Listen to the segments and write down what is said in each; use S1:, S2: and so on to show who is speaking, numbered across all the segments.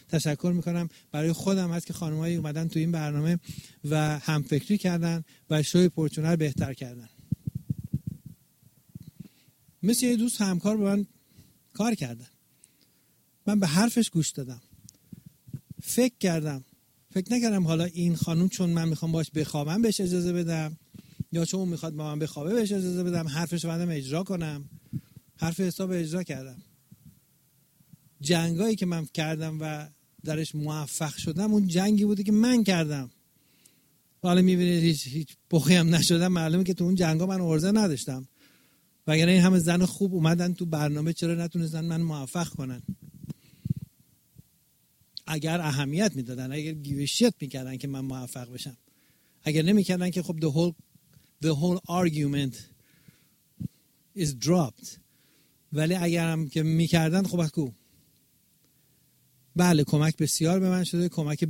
S1: تشکر میکنم. برای خودم هست که خانم‌هایی اومدن تو این برنامه و همفکری کردن و شوی پورچونه رو بهتر کردن. مثل یه دوست همکار با من کار کردن، من به حرفش گوش دادم، فکر نکردم حالا این خانم چون من میخوام باش بخوابم بهش اجازه بدم یا چون اون میخواد با من بخوابه بهش اجازه بدم، حرفش رو بعدم اجرا کنم. حرف حساب اجرا کردم. جنگایی که من کردم و درش موفق شدم اون جنگی بوده که من کردم. حالا میبینید هیچ بخی هم نشدم، معلومه که تو اون جنگا من عرضه نداشتم. وگرنه این همه زن خوب اومدن تو برنامه چرا نتونستن من موفق کنن؟ اگر اهمیت میدادن، اگر گیوشیت میکردن که من موفق بشم، اگر نمیکردن که خب the whole argument is dropped. ولی اگر هم که میکردن خب اکو بله کمک بسیار به من شده، کمک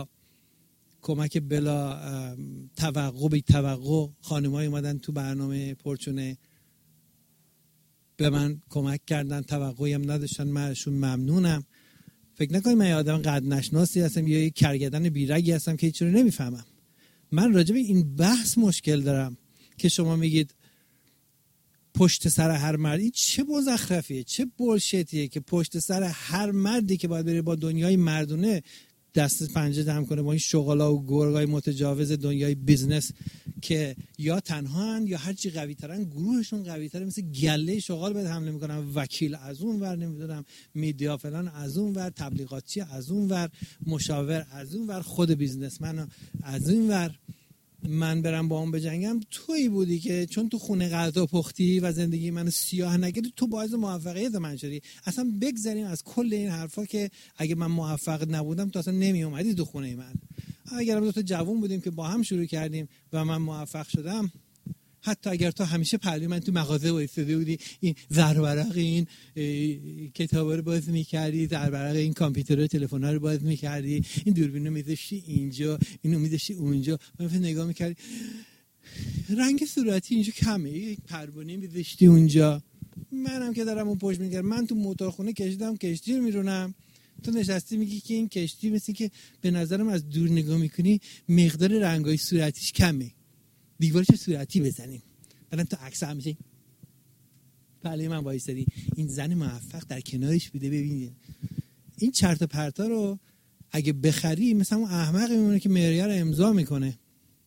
S1: بلا توقع بی توقع. خانم‌های اومدن تو برنامه پورچونه به من کمک کردن، توقعی هم نداشتن، من ازشون ممنونم. فکر نکنید من یه آدم قد نشناسی هستم یا یه کرگدن بیرگی هستم که هیچ رو نمیفهمم. من راجع به این بحث مشکل دارم که شما میگید پشت سر هر مردی. چه مزخرفیه، چه بولشتیه که پشت سر هر مردی که باید بره با دنیای مردونه دست پنجه جمع کنه با این شغلا و گرگای متجاوز دنیای بیزنس که یا تنها یا هر چی قوی ترن گروهشون قوی تره، مثل گله شغال بهت حمله میکنن. وکیل از اون ور، نمیدونم میدیا فلان از اون ور، تبلیغاتچی از اون ور، مشاور از اون ور، خود بیزنسمن از این ور. من برم با اون بجنگم؟ تویی بودی که چون تو خونه غذا پختی و زندگی منو سیاه نکردی تو باعث موفقیت من شدی. اصلا بگذاریم از کل این حرفا که اگه من موفق نبودم تو اصلا نمی اومدی تو خونه من. اگرم دو تا جوون بودیم که با هم شروع کردیم و من موفق شدم، حتی اگر تو همیشه پهلوی من تو مغازه وایساده بودی، این زربرق این کتابا رو باز می‌کردی، زربرق این کامپیوتر و تلفن‌ها رو باز می‌کردی، این دوربین رو می‌ذاشتی اینجا، اینو می‌ذاشتی اونجا، من فقط نگاه می‌کردی رنگ صورتی اینجا کمه، پروانه می‌ذاشتی اونجا. منم که دارم اون پشت می‌گردم، من تو موتورخونه کشتی رو میرونم، تو نشستی میگی که این کشتی مثل که به نظرم از دور نگاه می‌کنی مقدار رنگای صورتیش کمه، دیوارش صورتی بزنیم. بعدم تو عکس همیشه پهلوی من وایسادی، این زن موفق در کنارش بوده. ببینید این چرت و پرتا رو اگه بخری مثلا اون احمقی میمونه که معیار رو امضا میکنه،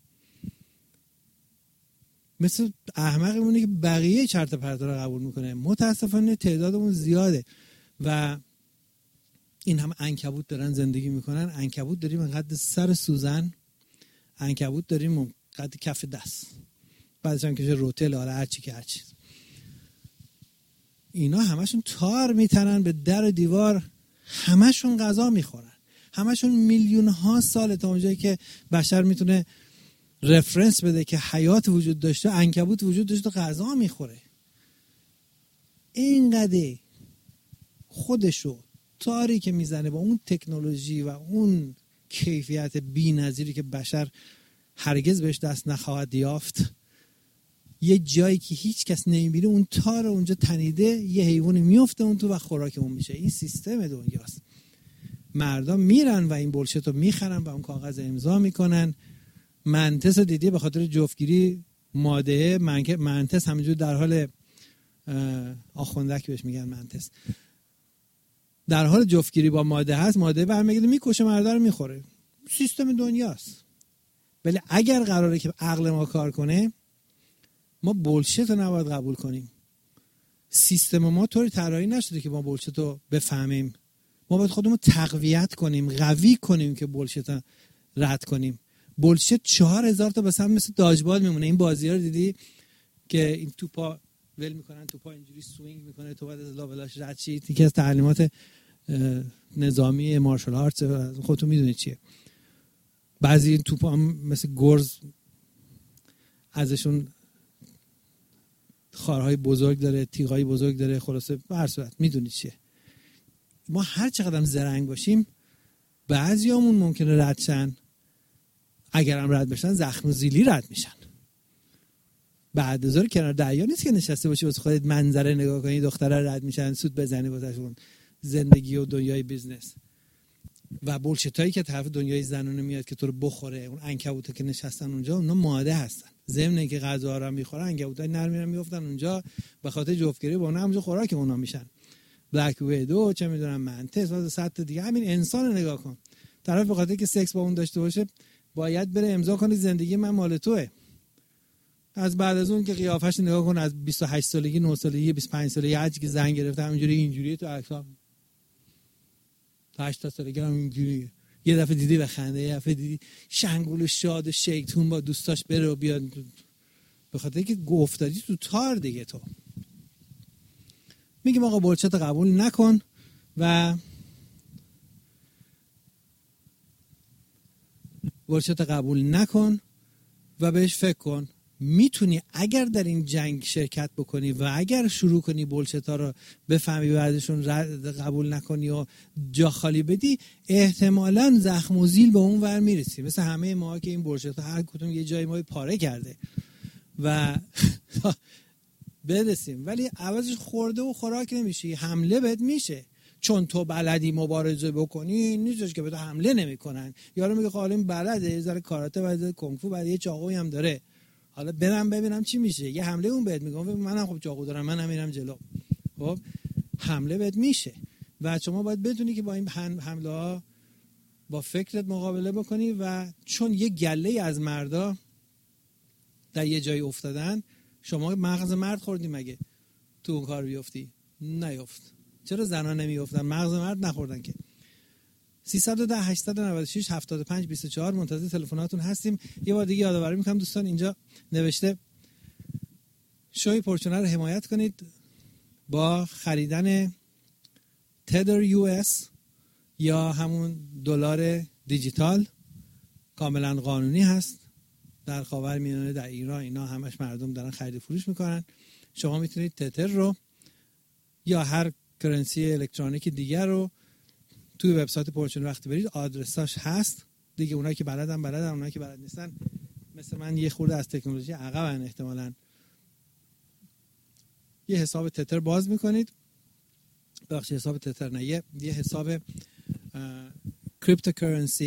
S1: مثل احمقی میمونه که بقیه چرت و پرتا رو قبول میکنه. متاسفانه تعدادمون زیاده و این هم عنکبوت دارن زندگی میکنن. عنکبوت داریم قد سر سوزن، عنکبوت داریم قد کف دست، بعدش هم که روتل حالا هر چی که هر چیز. اینا همشون تار میتنن به در و دیوار، همشون غذا میخورن، همشون میلیون ها سال تا اونجایی که بشر میتونه رفرنس بده که حیات وجود داشته، عنکبوت وجود داشته و غذا میخوره. اینقدر خودشو تاری که میزنه با اون تکنولوژی و اون کیفیت بی‌نظیری که بشر هرگز بهش دست نخواهد یافت، یه جایی که هیچ کس نمیبینه اون تار اونجا تنیده، یه حیوانی میفته اون تو و خوراک اون میشه. این سیستم دنیاست. مردم میرن و این بولشت رو میخرن و اون کاغذ امضا میکنن. منتس دیدی به خاطر جفتگیری ماده منتس همینجور در حال آخوندک بهش میگن منتس، در حال جفتگیری با ماده هست، ماده برمیگرده میکشه مرده رو میخوره. سیستم دنیاست. ولی اگر قراره که عقل ما کار کنه، ما بولشت رو نباید قبول کنیم. سیستم ما طوری طراحی نشده که ما بولشت رو بفهمیم. ما باید خودمون تقویت کنیم، قوی کنیم که بولشت رو رد کنیم. بولشت 4000 تا مثلا مثل داجبال میمونه. این بازی‌ها رو دیدی که این توپا ول میکنن، توپا اینجوری سوینگ میکنه، تو بعد از لابلاش رد شید. یکی از تعلیمات نظامی مارشال آرتس، خودتون میدونید چیه. بعضی توپا هم مثل گرز ازشون خارهای بزرگ داره، تیغای بزرگ داره، خلاصه به هر صورت میدونید چیه. ما هر چقدر زرنگ باشیم بعضیامون ممکنه رد شن، اگرم رد بشن زخم و زیلی رد میشن. بعد از کنار دریا نیست که نشسته باشی واسه خودت منظره نگاه کنی، دختره رد میشن، سود بزنی واسهشون، زندگی و دنیای بیزنس. و بولشتایی که طرف دنیای زنانه میاد که تو رو بخوره، اون عنکبوتا که نشستن اونجا اونا ماده هستن، ضمن اینکه غذا رو میخورن عنکبوتای نر میرن میافتن اونجا به خاطر جفتگیری با اونها همونجا خوراک اونا میشن. بلک ویدو، چه میدونم منتس و 100 تا دیگه. همین انسان نگاه کن، طرف به خاطر که سکس با اون داشته باشه باید بره امضا کنه زندگی من مال توئه. از بعد از اون که قیافش نگاه کن، از 28 سالگی، 9 سالگی، 25 سالگی هرچی که زن گرفته همینجوری اینجوری تو عکس‌ها، 80 سالگی هم اینجوری. یه دفعه دیدی بخنده، یه دفعه دیدی شنگول و شاد و شیطون با دوستاش بره و بیاد، به خاطر که افتادی تو تار دیگه. تو میگیم آقا بولشت قبول نکن و بولشت قبول نکن و بهش فکر کن. میتونی اگر در این جنگ شرکت بکنی و اگر شروع کنی بولشتا رو بفهمی و بعدشون قبول نکنی و جا خالی بدی، احتمالاً زخم و زیل به اون ور میرسی. مثل همه ما که این بولشتا هر کدوم یه جای ما پاره کرده و برسیم، ولی عوضش خورده و خوراک نمیشی، حمله بهت میشه. چون تو بلدی مبارزه بکنی نیستش که به تو حمله نمیکنن. یارو میگه خالم بلده، یه ذره کاراته و یه کنگ فو بعد یه چاقویی هم داره، حالا برم ببینم چی میشه. یه حمله اون بهت میگم منم خب چاقو دارم، منم میرم جلو. خب حمله بهت میشه و شما باید بدونی که با این حمله ها با فکرت مقابله بکنی. و چون یه گله از مردا در یه جایی افتادن، شما مغز مرد خوردی مگه تو اون کار بیفتی؟ نیفت. چرا زنا نمیافتن؟ مغز مرد نخوردن که. 310 896 75 24 منتظر تلفناتون هستیم. یه بار دیگه یادآوری میکنم دوستان، اینجا نوشته شوی پورچنر رو حمایت کنید با خریدن تدر یو اس یا همون دلار دیجیتال. کاملا قانونی هست در خاورمیانه، در ایران اینا همش مردم دارن خرید فروش میکنن. شما میتونید تتر رو یا هر کرنسی الکترونیک دیگر رو توی وبسایت پورچنر وقتی برید آدرساش هست دیگه. اونایی که بلدن، اونایی که بلد نیستن مثل من یه خورده از تکنولوژی عقبن، احتمالاً یه حساب تتر باز میکنید. بخش حساب تتر نه، یه حساب کریپتوکرنسی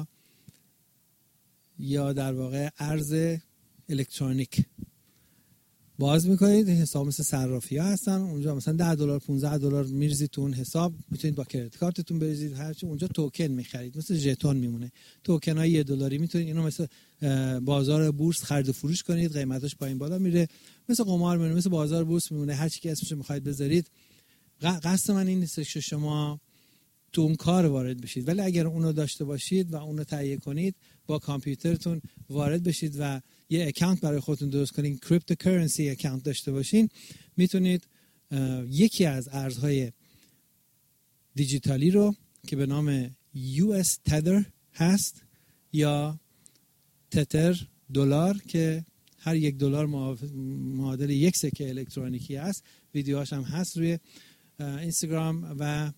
S1: یا در واقع ارز الکترونیک باز میکنید. این حساب مثل صرافی ها هستن، اونجا مثلا $10 $15 میریزید تو اون حساب، میتونید با کریدیت کارتتون بریزید، هرچی اونجا توکن میخرید، مثل ژتون میمونه. توکن های $1 میتونید اینو مثل بازار بورس خرید و فروش کنید، قیمتش پایین بالا میره، مثل قمار میمونه، مثل بازار بورس میمونه، هر چی که اسمش میخواید بذارید. قصد من این نیست که شما تو اون کار وارد بشید، ولی اگر اونو داشته باشید و اونو تهیه کنید، با کامپیوترتون وارد بشید و یه اکانت برای خودتون درست کنید، کریپتوکرنسی اکانت داشته باشین، میتونید یکی از ارزهای دیجیتالی رو که به نام US Tether هست یا تتر دلار که هر $1 معادل یک سکه الکترونیکی است، ویدیوهاش هم هست روی اینستاگرام و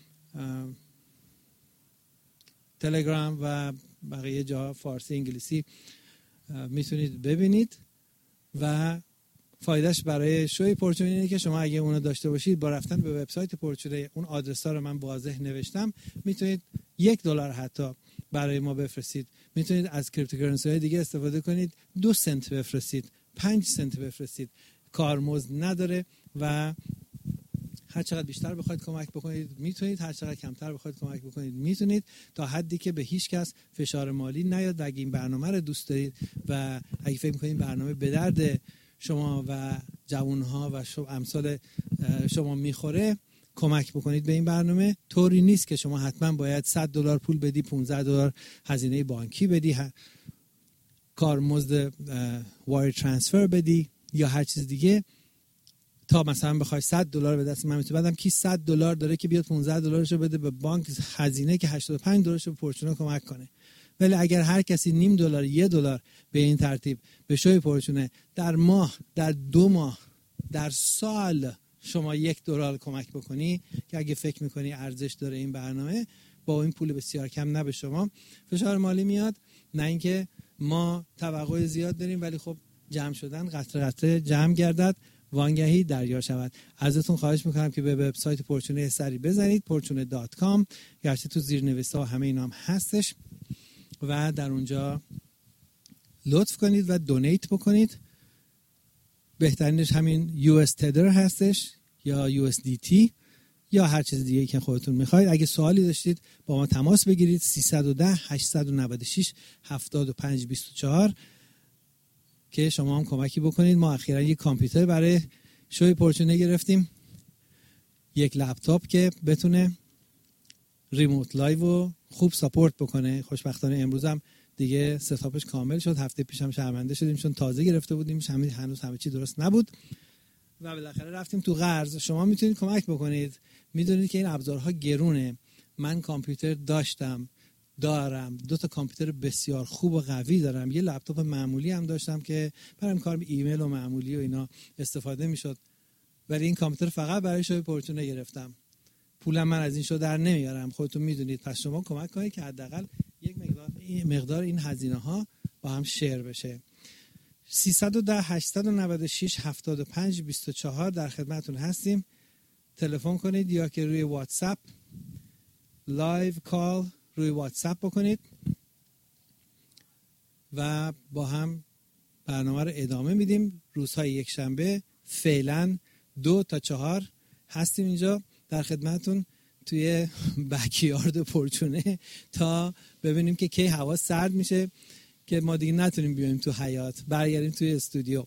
S1: تلگرام و بقیه جا فارسی انگلیسی میتونید ببینید. و فایدهش برای شوی پورچنر اینه که شما اگه اونو داشته باشید، با رفتن به وبسایت پورچنر، اون آدرس ها رو من واضح نوشتم، میتونید $1 حتی برای ما بفرستید. میتونید از کریپتوکرنسی های دیگه استفاده کنید، 2 سنت بفرستید، 5 سنت بفرستید، کارمزد نداره و هر چقدر بیشتر بخواید کمک بکنید میتونید، هر چقدر کمتر بخواید کمک بکنید میتونید، تا حدی که به هیچ کس فشار مالی نیاد. اگه این برنامه رو دوست دارید و اگه فکر می‌کنید برنامه به درد شما و جوانها و امثال شما میخوره، کمک بکنید به این برنامه. طوری نیست که شما حتما باید $100 پول بدی، $15 هزینه بانکی بدی، کارمزد وایر ترانسفر بدی یا هر چیز دیگه تا مثلا بخوای $100 به دست من میتونم بدم. کی $100 داره که بیاد $15 رو بده به بانک، هزینه که $85 رو به پورچنر کمک کنه. ولی اگر هر کسی $0.5 $1 به این ترتیب به شوی پورچنر در ماه، در 2 ماه، در سال شما $1 کمک بکنی که اگه فکر میکنی ارزش داره این برنامه، با این پول بسیار کم نه به شما فشار مالی میاد، نه اینکه ما توقع زیاد داریم ولی خب جمع شدن قطره قطره جمع گردد وانگهی دریا شود. ازتون خواهش میکنم که به وبسایت پرچونه سری بزنید، porchune.com، گرچه تو زیرنویس‌ها و همه اینا هم هستش و در اونجا لطف کنید و دونیت بکنید. بهترینش همین US تدر هستش یا USDT یا هر چیز دیگه که خودتون میخواید. اگه سوالی داشتید با ما تماس بگیرید 310 896 7524 که شما هم کمکی بکنید. ما اخیراً یک کامپیوتر برای شوی پرچونه گرفتیم، یک لپتاپ که بتونه ریموت لایو رو خوب ساپورت بکنه. خوشبختانه امروز هم دیگه ستاپش کامل شد. هفته پیشم شرمنده شدیم چون تازه گرفته بودیم، هنوز همه چی درست نبود و بالاخره رفتیم تو قرض. شما میتونید کمک بکنید. میدونید که این ابزارها گرونه. من کامپیوتر دارم 2 تا کامپیوتر بسیار خوب و قوی دارم، یه لپتاپ معمولی هم داشتم که برای کار ایمیل و معمولی و اینا استفاده میشد، ولی این کامپیوتر فقط برای شوی پرچونه گرفتم. پولم من از این شو در نمیارم، خودتون میدونید. پس شما کمک کنید که حداقل یک مقدار این هزینه ها با هم شیر بشه. 310 896 7524 در خدمتتون هستیم. تلفن کنید یا که روی واتساپ لایو کال روی واتساپ بکنید و با هم برنامه رو ادامه میدیم. روزهای یک شنبه فعلا 2 تا 4 هستیم اینجا در خدمتتون توی بکیارد پرچونه تا ببینیم که کی هوا سرد میشه که ما دیگه نتونیم بیایم تو حیاط، برگردیم توی استودیو.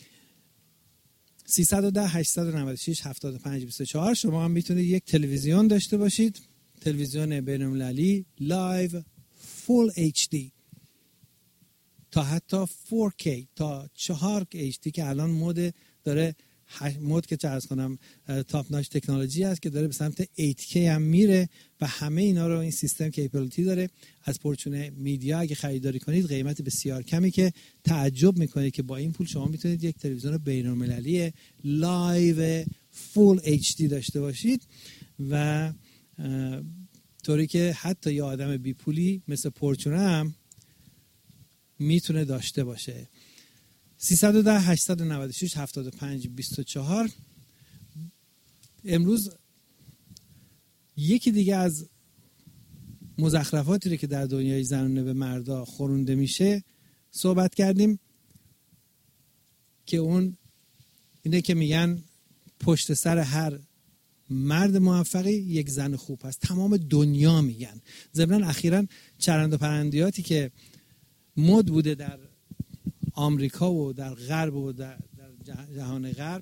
S1: 310 896 7524. شما هم میتونید یک تلویزیون داشته باشید، تلویزیون بین‌المللی لایو فول HD تا حتی 4K تا 4HD که الان مود داره، مود که چرز کنم تاپ ناچ تکنولوژی هست که داره به سمت 8K هم میره و همه اینا رو این سیستم کیپابیلیتی داره. از پرچونه میدیا اگه خریداری کنید قیمت بسیار کمی که تعجب میکنید که با این پول شما میتونید یک تلویزیون بین‌المللی لایو فول HD داشته باشید و طوری که حتی یه آدم بی پولی مثل پرچونه هم میتونه داشته باشه. 310 896 7524. امروز یکی دیگه از مزخرفاتی رو که در دنیای زنانه به مردا خورونده میشه صحبت کردیم که اون اینه که میگن پشت سر هر مرد موفقی یک زن خوب هست. تمام دنیا میگن. ضمناً اخیراً چرند و پرندیاتی که مد بوده در آمریکا و در غرب و در جهان غرب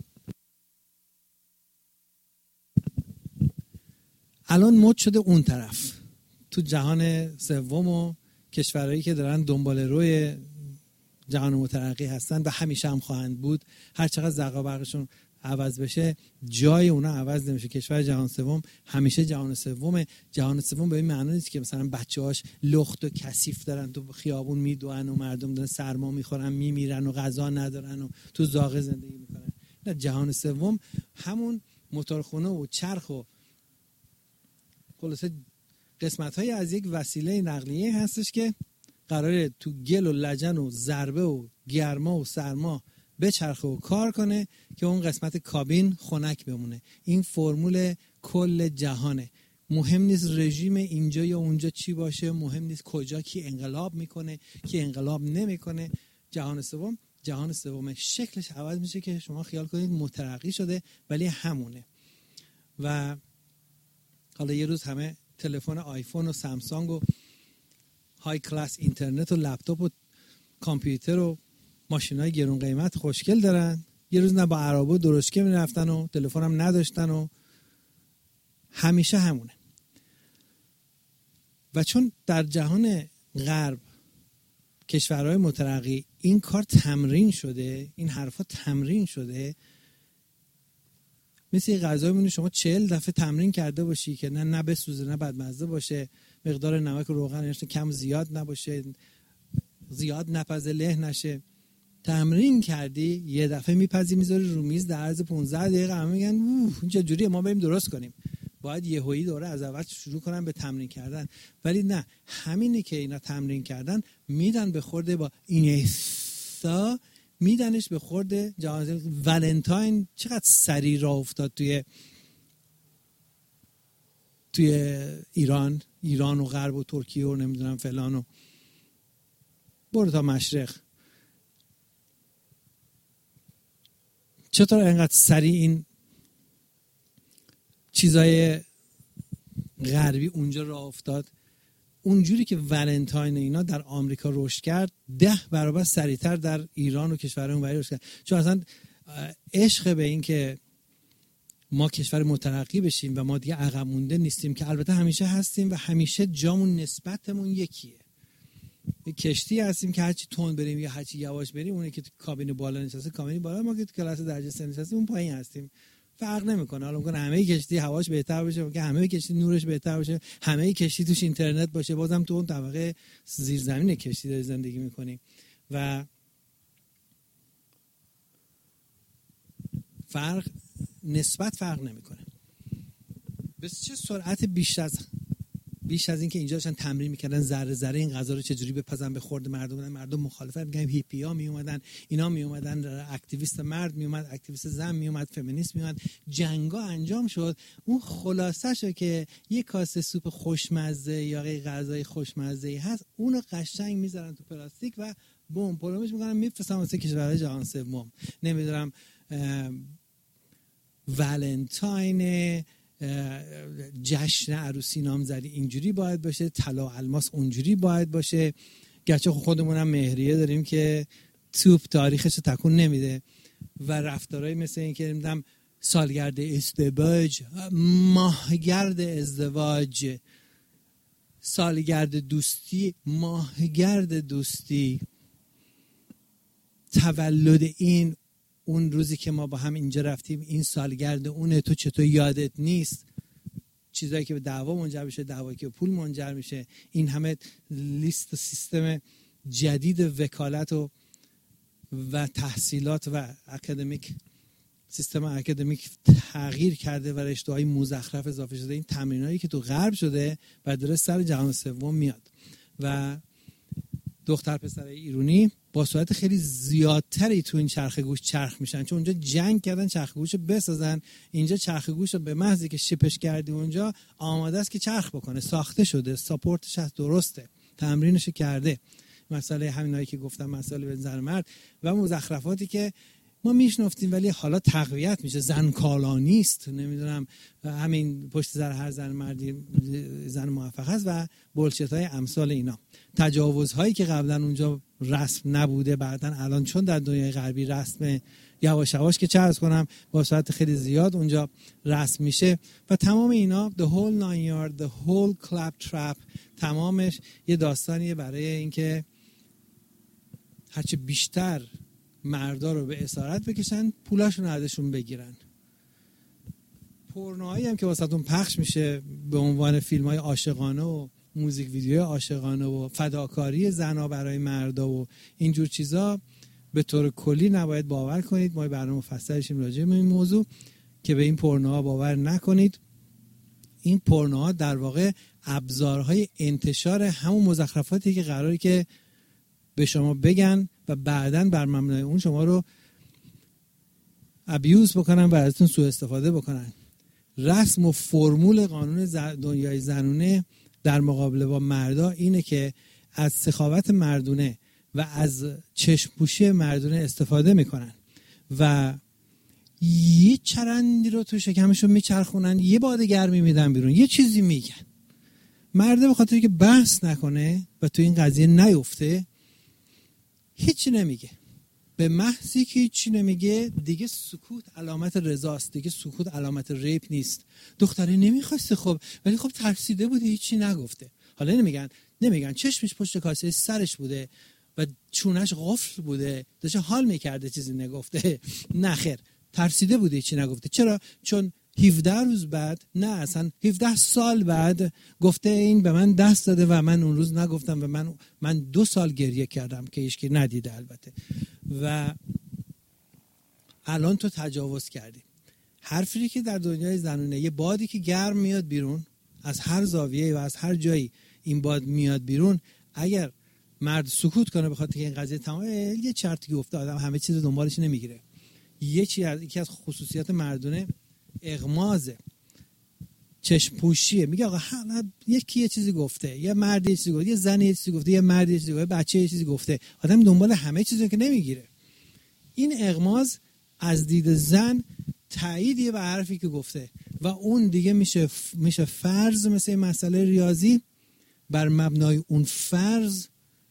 S1: الان مد شده اون طرف تو جهان سوم و کشورهایی که دارن دنبال روی جهان مترقی هستن و همیشه هم خواهند بود. هر چقدر زرق و برقشون عوض بشه جای اونا عوض نمیشه. کشور جهان سوم همیشه جهان سومه. جهان سوم به این معنی نیست که مثلا بچه‌هاش لخت و کثیف دارن تو خیابون میدوئن و مردم دارن سرما میخورن میمیرن و غذا ندارن و تو زاغه زندگی میکنن. نه، جهان سوم همون موتورخونه و چرخ و خلاصه قسمت‌های از یک وسیله نقلیه هستش که قراره تو گل و لجن و ضربه و گرما و سرما بچرخه و کار کنه که اون قسمت کابین خنک بمونه. این فرمول کل جهانه. مهم نیست رژیم اینجا یا اونجا چی باشه، مهم نیست کجا کی انقلاب میکنه کی انقلاب نمیکنه. جهان سوم شکلش عوض میشه که شما خیال کنید مترقی شده ولی همونه. و حالا یه روز همه تلفن آیفون و سامسونگ و های کلاس اینترنت و لپتاپ و کامپیوتر و ماشینای گرون قیمت خوشگل دارن. یه روز نه با عربا درشکه میرفتن و تلفن هم نداشتن و همیشه همونه. و چون در جهان غرب کشورهای مترقی این کار تمرین شده، این حرفا تمرین شده، مثل غذای مونی شما 40 دفعه تمرین کرده باشی که نه بسوزه نه بدمزه باشه، مقدار نمک و روغنش کم زیاد نباشه، زیاد نپزه له نشه. تمرین کردی یه دفعه میپزی میذاری رو میز در عرض 15 دقیقه همه میگن این چه جوریه، ما بریم درست کنیم. باید یهویی دوره از اول شروع کنن به تمرین کردن. ولی نه، همینی که اینا تمرین کردن میدن به خورده با اینستا میدنش به خورد جهان. ولنتاین چقدر سریع راه افتاد توی ایران و غرب و ترکیه و نمیدونم فلان و برو تا مشرق. چطور اینقدر سریع این چیزای غربی اونجا راه افتاد؟ اونجوری که ولنتاین اینا در آمریکا رشد کرد 10 برابر سریعتر در ایران و کشور اونوری رشد کرد. چون اصلا عشق به این که ما کشور مترقی بشیم و ما دیگه عقب مونده نیستیم، که البته همیشه هستیم و همیشه جامون نسبتمون یکیه. یک کشتی هستیم که هرچی تند بریم یا هرچی یواش بریم، اونی که تو کابین بالا نشسته کابین بالا، ما که تو کلاس درجه 3 نشستیم اون پایین هستیم. فرق نمیکنه. حالا ممکنه همه کشتی هواش بهتر باشه، ممکنه همه کشتی نورش بهتر باشه، همه کشتی توش اینترنت باشه، بازم تو اون طبقه زیرزمین کشتی داری زندگی میکنیم و نسبت فرق نمیکنه. بس چه سرعت بیش از این که اینجا داشتن تمرین میکردن ذره ذره این غذا رو چجوری بپزن به خورد مردم مخالفت میگن، هیپیا می اومدن، اینا می اومدن، اکتیویست مرد می اومد، اکتیویست زن می اومد، فمینیست می اومد، جنگا انجام شد. اون خلاصه‌شو که یه کاسه سوپ خوشمزه یا یه غذای خوشمزه هست، اونو قشنگ میذارن تو پلاستیک و بوم پلومش میکنن میفرستن واسه کشورهای جهان سوم. نمیدونم ولنتاین، جشن عروسی نامزدی اینجوری باید باشه، طلا و الماس اونجوری باید باشه. گرچه خودمون هم مهریه داریم که توپ تاریخش رو تکون نمیده و رفتارهایی مثل این که نمیدونم سالگرد ازدواج، ماهگرد ازدواج، سالگرد دوستی، ماهگرد دوستی، تولد این، اون روزی که ما با هم اینجا رفتیم این سالگرد اونه، تو چطور یادت نیست؟ چیزایی که به دعوا منجر میشه، دعوایی که به پول منجر میشه. این همه لیست و سیستم جدید وکالت و تحصیلات و اکادمیک، سیستم اکادمیک تغییر کرده و رشته‌های مزخرف اضافه شده. این تمرینایی که تو غرب شده و داره سر جهان سوم میاد و دختر پسر ایرانی با سرعت خیلی زیادتری تو این چرخ گوش چرخ میشن، چون اونجا جنگ کردن چرخ گوشو بسازن. اینجا چرخ گوشو به محضی که شیپش کردی اونجا آماده است که چرخ بکنه، ساخته شده، ساپورتش هست، درسته، تمرینش کرده. مسئله همینایی که گفتم، مسئله به زن مرد و مزخرفاتی که ما میشنفتیم ولی حالا تقویت میشه. زن کالا نیست، نمیدونم همین پشت سر هر زن مردی زن موفق هست و بولشت‌های امثال اینا. تجاوزهایی که قبلا اونجا رسم نبوده بعدن الان چون در دنیای غربی رسم یواش یواش که چه عرض کنم با سرعت خیلی زیاد اونجا رسم میشه و تمام اینا the whole 9 yard, the whole clap trap، تمامش یه داستانیه برای اینکه هرچی بیشتر مردا رو به اسارت بکشن، پولاشون ازشون بگیرن. پورنوهایی هم که واسهتون پخش میشه به عنوان فیلم‌های عاشقانه و موزیک ویدیوهای عاشقانه و فداکاری زنا برای مردا و اینجور چیزا، به طور کلی نباید باور کنید. ما برنامه مفصل داشتیم راجع به این موضوع که به این پورنوها باور نکنید. این پورنوها در واقع ابزارهای انتشار همون مزخرفاتی که قراره که به شما بگن و بعداً بر مبنای اون شما رو ابیوز بکنن و ازتون سوء استفاده بکنن. رسم و فرمول قانون دنیای زنونه در مقابله با مردا اینه که از سخاوت مردونه و از چشم‌پوشی مردونه استفاده میکنن و یه چرندی رو تو شکمشون میچرخونن، یه باد گرمی میدن بیرون، یه چیزی میگن. مرده به خاطری که بحث نکنه و تو این قضیه نیفته هیچی نمیگه. به محضی که هیچی نمیگه دیگه سکوت علامت رضاست، دیگه سکوت علامت ریپ نیست. دختره نمیخواسته خب، ولی خب ترسیده بوده هیچی نگفته. حالا نمیگن چشمش پشت کاسه سرش بوده و چونش قفل بوده داشته حال میکرده چیزی نگفته. نه خیر، ترسیده بوده هیچی نگفته. چرا؟ چون 17 روز بعد، نه اصلا 17 سال بعد گفته این به من دست داده و من اون روز نگفتم و من 2 سال گریه کردم که هیچکی ندیده البته. و الان تو تجاوز کردی. حرفی که در دنیای زنونه، یه بادی که گرم میاد بیرون از هر زاویه‌ای و از هر جایی این باد میاد بیرون، اگر مرد سکوت کنه بخاطر که این قضیه تمام یه چرتی گفته آدم همه چیز دنبالش نمیگیره. یکی از خصوصیات مردونه اغمازه، چشم پوشیه. میگه آقا یکی یه چیزی گفته، یه مرد یه چیزی گفته، یه زن یه چیزی گفته، یه مرد یه چیزی گفته، بچه یه چیزی گفته، آدم دنبال همه چیزی که نمیگیره. این اغماز از دید زن تاییدیه به حرفی که گفته و اون دیگه میشه فرض، مثل مسئله ریاضی. بر مبنای اون فرض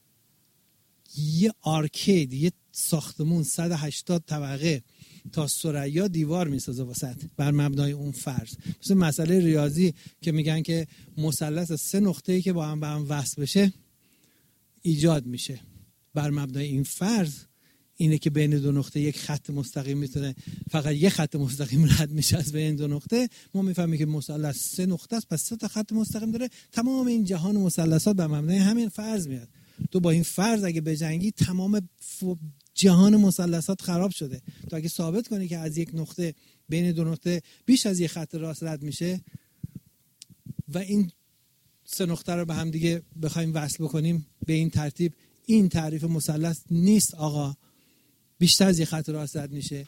S1: یه آرکید، یه ساختمون 180 طبقه تا ثریا دیوار میسازه وسط، بر مبنای اون فرض. مثل مسئله ریاضی که میگن که مثلث 3 نقطه‌ای که با هم وصل بشه ایجاد میشه، بر مبنای این فرض اینه که بین 2 نقطه یک خط مستقیم میتونه، فقط یه خط مستقیم رد میشه از بین 2 نقطه. ما میفهمیم که مثلث 3 نقطه است، پس 3 تا خط مستقیم داره. تمام این جهان مثلثات بر مبنای همین فرض میاد. تو با این فرض اگه بجنگی تمام جهان مثلثات خراب شده. تو اگه ثابت کنی که از یک نقطه بین 2 نقطه بیش از یک خط راست رد میشه و این 3 نقطه رو به هم دیگه بخوایم وصل بکنیم به این ترتیب، این تعریف مثلث نیست آقا، بیشتر از یک خط راست رد میشه،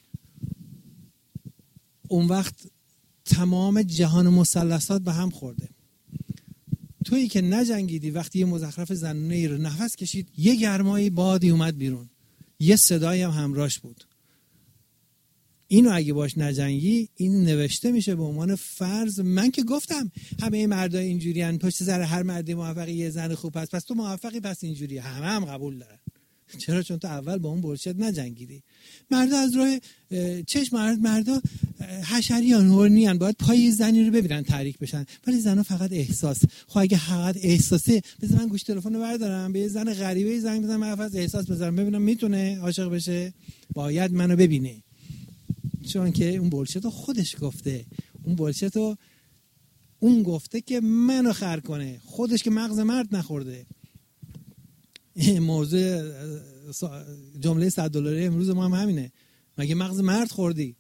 S1: اون وقت تمام جهان مثلثات به هم خورده. تویی که نجنگیدی، وقتی یه مزخرف زنونه ای رو نفس کشید، یه گرمایی بادی اومد بیرون، یه صدایی هم همراهش بود. اینو اگه باش نجنگی، این نوشته میشه به عنوان فرض. من که گفتم همه مردای اینجوریان، پشت سر هر مردی موفقی یه زن خوب هست، پس تو موفقی، پس اینجوری هم قبول دارن. چرا؟ چون تو اول با اون بولشت نجنگیدی. مردا از راه چشم، مردا حشریان، هورنیان، باید پای زنی رو ببینن تحریک بشن، ولی زنا فقط احساس. خب اگه فقط احساسه، بذار من گوش تلفن رو بردارم به یه زن غریبه زنگ بزنم، من فقط احساس بذارم ببینم میتونه عاشق بشه، باید منو ببینه. چون که اون بولشت رو خودش گفته، اون بولشت رو اون گفته که منو خر کنه، خودش که مغز مرد نخورده. موضوع جمله $100 امروز ما هم همینه، مگه مغز مرد خوردی؟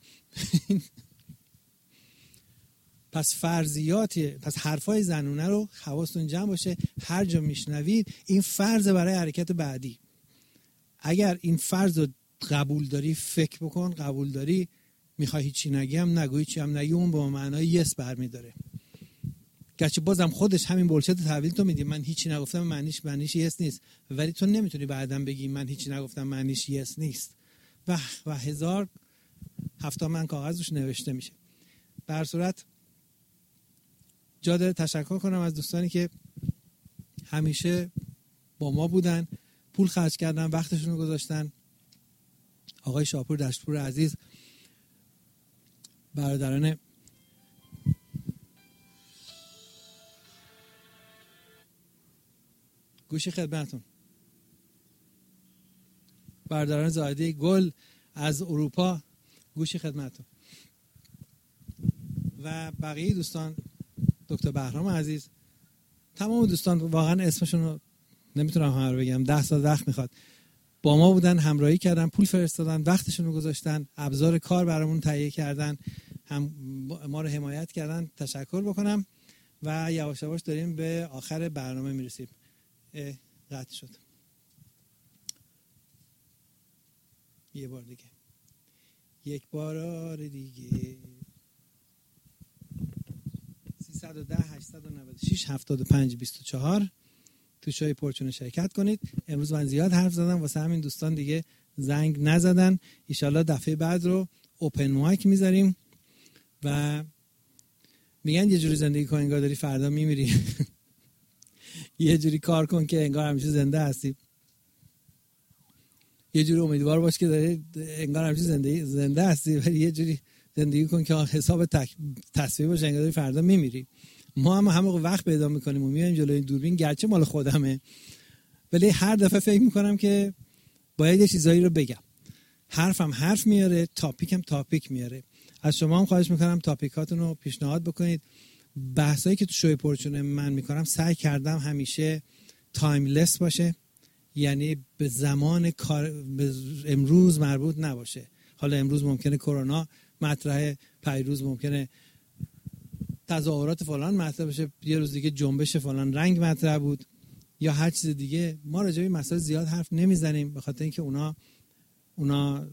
S1: پس فرضیاتی، پس حرفای زنونه رو حواستون جمع باشه، هر جا میشنوید این فرض برای حرکت بعدی. اگر این فرض رو قبول داری فکر بکن، قبول داری میخوای هیچی نگی هم نگوی، چی هم نگی، اون با معنای یس برمیداره. گرچه بازم خودش همین بولشت تحویل تو میدی، من هیچی نگفتم معنیش یس نیست، ولی تو نمیتونی بعدم بگی من هیچی نگفتم معنیش یس نیست. و 1070 من کاغذ روش نوشته میشه. به هر صورت جا داره تشکر کنم از دوستانی که همیشه با ما بودن، پول خرج کردن، وقتشون رو گذاشتن. آقای شاپور دشتپور عزیز، برادران گوشی خدمتون، برادران زاهدی گل از اروپا، گوشی خدمتون، و بقیه دوستان، دکتر بهرام عزیز، تمام دوستان، واقعا اسمشون رو نمیتونم همه رو بگم، 10 سال وقت میخواد، با ما بودن، همراهی کردن، پول فرستادن، وقتشون رو گذاشتن، ابزار کار برامون تهیه کردن، هم ما رو حمایت کردن. تشکر بکنم و یواش یواش داریم به آخر برنامه میرسیم. قطع شد. یه بار دیگه، یک بار دیگه 310 896 75 24 تو شوی پرچون شرکت کنید. امروز من زیاد حرف زدم، واسه همین دوستان دیگه زنگ نزدن. ایشالله دفعه بعد رو اوپن مایک میذاریم و میگن یه جوری زندگی کن انگار داری فردا میمیری. یه جوری کار کن که انگار همیشه زنده هستی. یه جوری امیدوار باش که داری انگار همیشه زنده هستی، ولی یه جوری زندگی کن که حساب تصویر باشه انگار داری فردا میمیری. ما هم همه وقت پیدا میکنیم و میایم جلوی دوربین، گرچه مال خودمه، ولی هر دفعه فکر میکنم که باید یه چیزایی رو بگم. حرفم حرف میاره، تاپیکم تاپیک میاره. از شما هم خواهش میکنم تاپیکاتون رو پیشنهاد بکنید. بحثایی که تو شوی پرچون من میکنم سعی کردم همیشه تایملس باشه، یعنی به زمان کار به امروز مربوط نباشه. حالا امروز ممکنه کرونا مطرحه، پیروز ممکنه تظاهرات فلان مطرح بشه، یه روز دیگه جنبش فلان رنگ مطرح بود. یا هر چیز دیگه، ما راجع به مسائل زیاد حرف نمیزنیم به خاطر اینکه اونا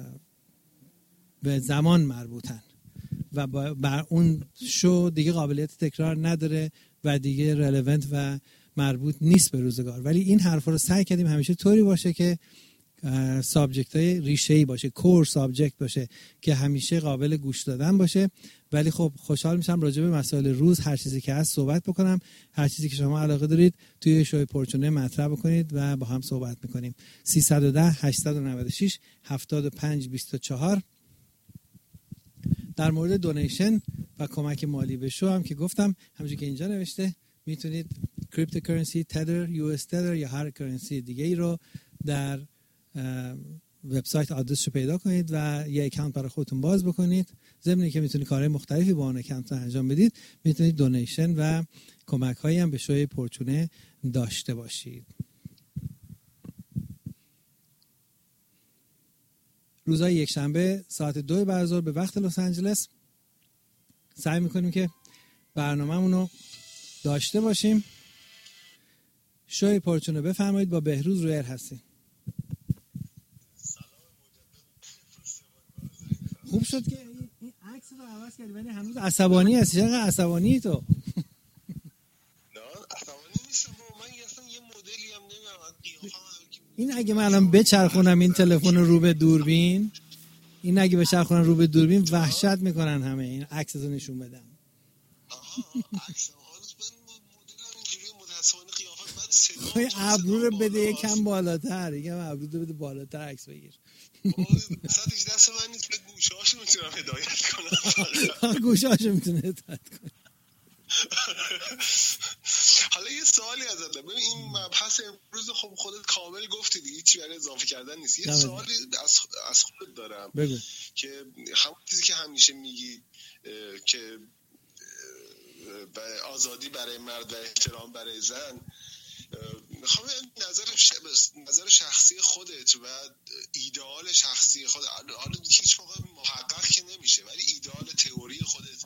S1: به زمان مربوطن و بر اون شو دیگه قابلیت تکرار نداره و دیگه رلوونت و مربوط نیست به روزگار. ولی این حرفا رو سعی کردیم همیشه طوری باشه که سابجکت های ریشه‌ای باشه، کور سابجکت باشه که همیشه قابل گوش دادن باشه. ولی خب خوشحال میشم راجع به مسائل روز هر چیزی که هست صحبت بکنم. هر چیزی که شما علاقه دارید توی شوی پورچونه مطرح بکنید و با هم صحبت میکنیم. 310 896 75 24. در مورد دونیشن و کمک مالی به شو هم که گفتم، همونجوری که اینجا نوشته میتونید کریپتوکارنسی، تدر، یو اس تدر یا هر کرنسی دیگه ای رو در وبسایت آدرسش رو پیدا کنید و یه اکانت برای خودتون باز بکنید. ضمن که میتونید کارهای مختلفی با اون اکانت انجام بدید، میتونید دونیشن و کمک هایی هم به شوی پورچونه داشته باشید. روزهای یک شنبه ساعت 2 بعد از ظهر به وقت لس آنجلس سعی میکنیم که برنامه‌مون رو داشته باشیم. شوی پورچونه بفرمایید، با بهروز روی ایر هستیم. خوب شد که این عکس رو عوض کردی، ولی هنوز عصبانی هستی. چقدر عصبانی تو؟
S2: نه عصبانی نیستم بابا، من اصلا یه مدلی هم نمیدونم قیافم.
S1: این اگه من الان بچرخونم این تلفن رو به دوربین، این اگه بچرخونم رو به دوربین وحشت میکنن همه. این عکس رو نشون بدم.
S2: آها عکس هنوز من مدلم اینجوری متأسفانه قیافم بعد صدا.
S1: خواهی ابرو رو بده یکم بالاتر، یکم ابرو رو بده بالاتر عکس بگیر.
S2: صدش دست من نیست، به گوشهاشو میتونم هدایت کنم.
S1: گوشهاشو میتونه هدایت کنم.
S2: حالا یه سوالی ازت دارم. ببین این مبحث امروز خب خودت کامل گفتی دیگه، هیچی برای اضافه کردن نیست. یه سوالی از خودت دارم.
S1: بگو.
S2: که همون چیزی که همیشه میگی که آزادی برای مرد و احترام برای زن، میخوام نظر شخصی خودت و ایدئال شخصی خودت، حالا هیچ موقع محقق که نمیشه، ولی ایدئال تئوری خودت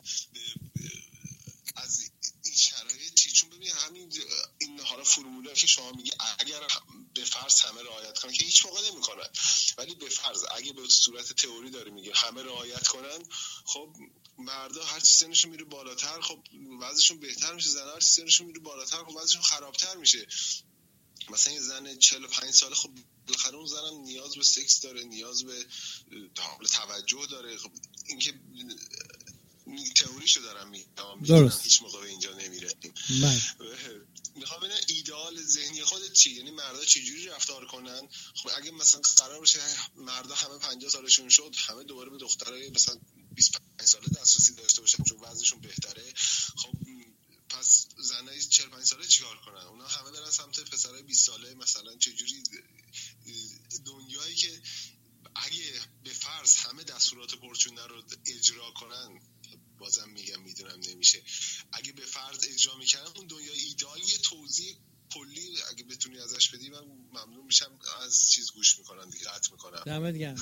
S2: از این شرایط چی؟ چون ببین همین این حالا فرموله که شما میگی اگر به فرض همه رعایت کنن، که هیچ موقع نمیکنن، ولی به فرض اگه به صورت تئوری داره میگه همه رعایت کنن، خب مردا هر چی سنشون میره بالاتر خب وضعشون بهتر میشه، زنا هر چی سنشون میره بالاتر خب وضعشون خرابتر میشه. مثلا یه زن 45 ساله خب بالاخره اون زنم نیاز به سکس داره، نیاز به توجه داره. خب این که تئوریشو دارم میگم، هیچ موقع به اینجا نمیرسیم. میخوام ببینم ایدئال ذهنی خودت چی؟ یعنی مردا چجوری رفتار کنن؟ خب اگه مثلا قرار باشه مردا همه 50 سالشون شد همه دوباره به دخترای مثلا 25 ساله دسترسی داشته باشن چون وضعشون بهتره، خب پس زنای 45 ساله چیکار کنن؟ اونا همه برن سمت پسرای 20 ساله مثلا. چجوری دنیایی که اگه به فرض همه دستورات پورچونه رو اجرا کنن، بازم میگم میدونم نمیشه، اگه به فرض اجرا میکنن اون دنیای ایدئال، یه توضیح کلی اگه بتونی ازش بدی من ممنون میشم. از چیز گوش میکنن دیگه، قطع میکنم.
S1: دمت گرم.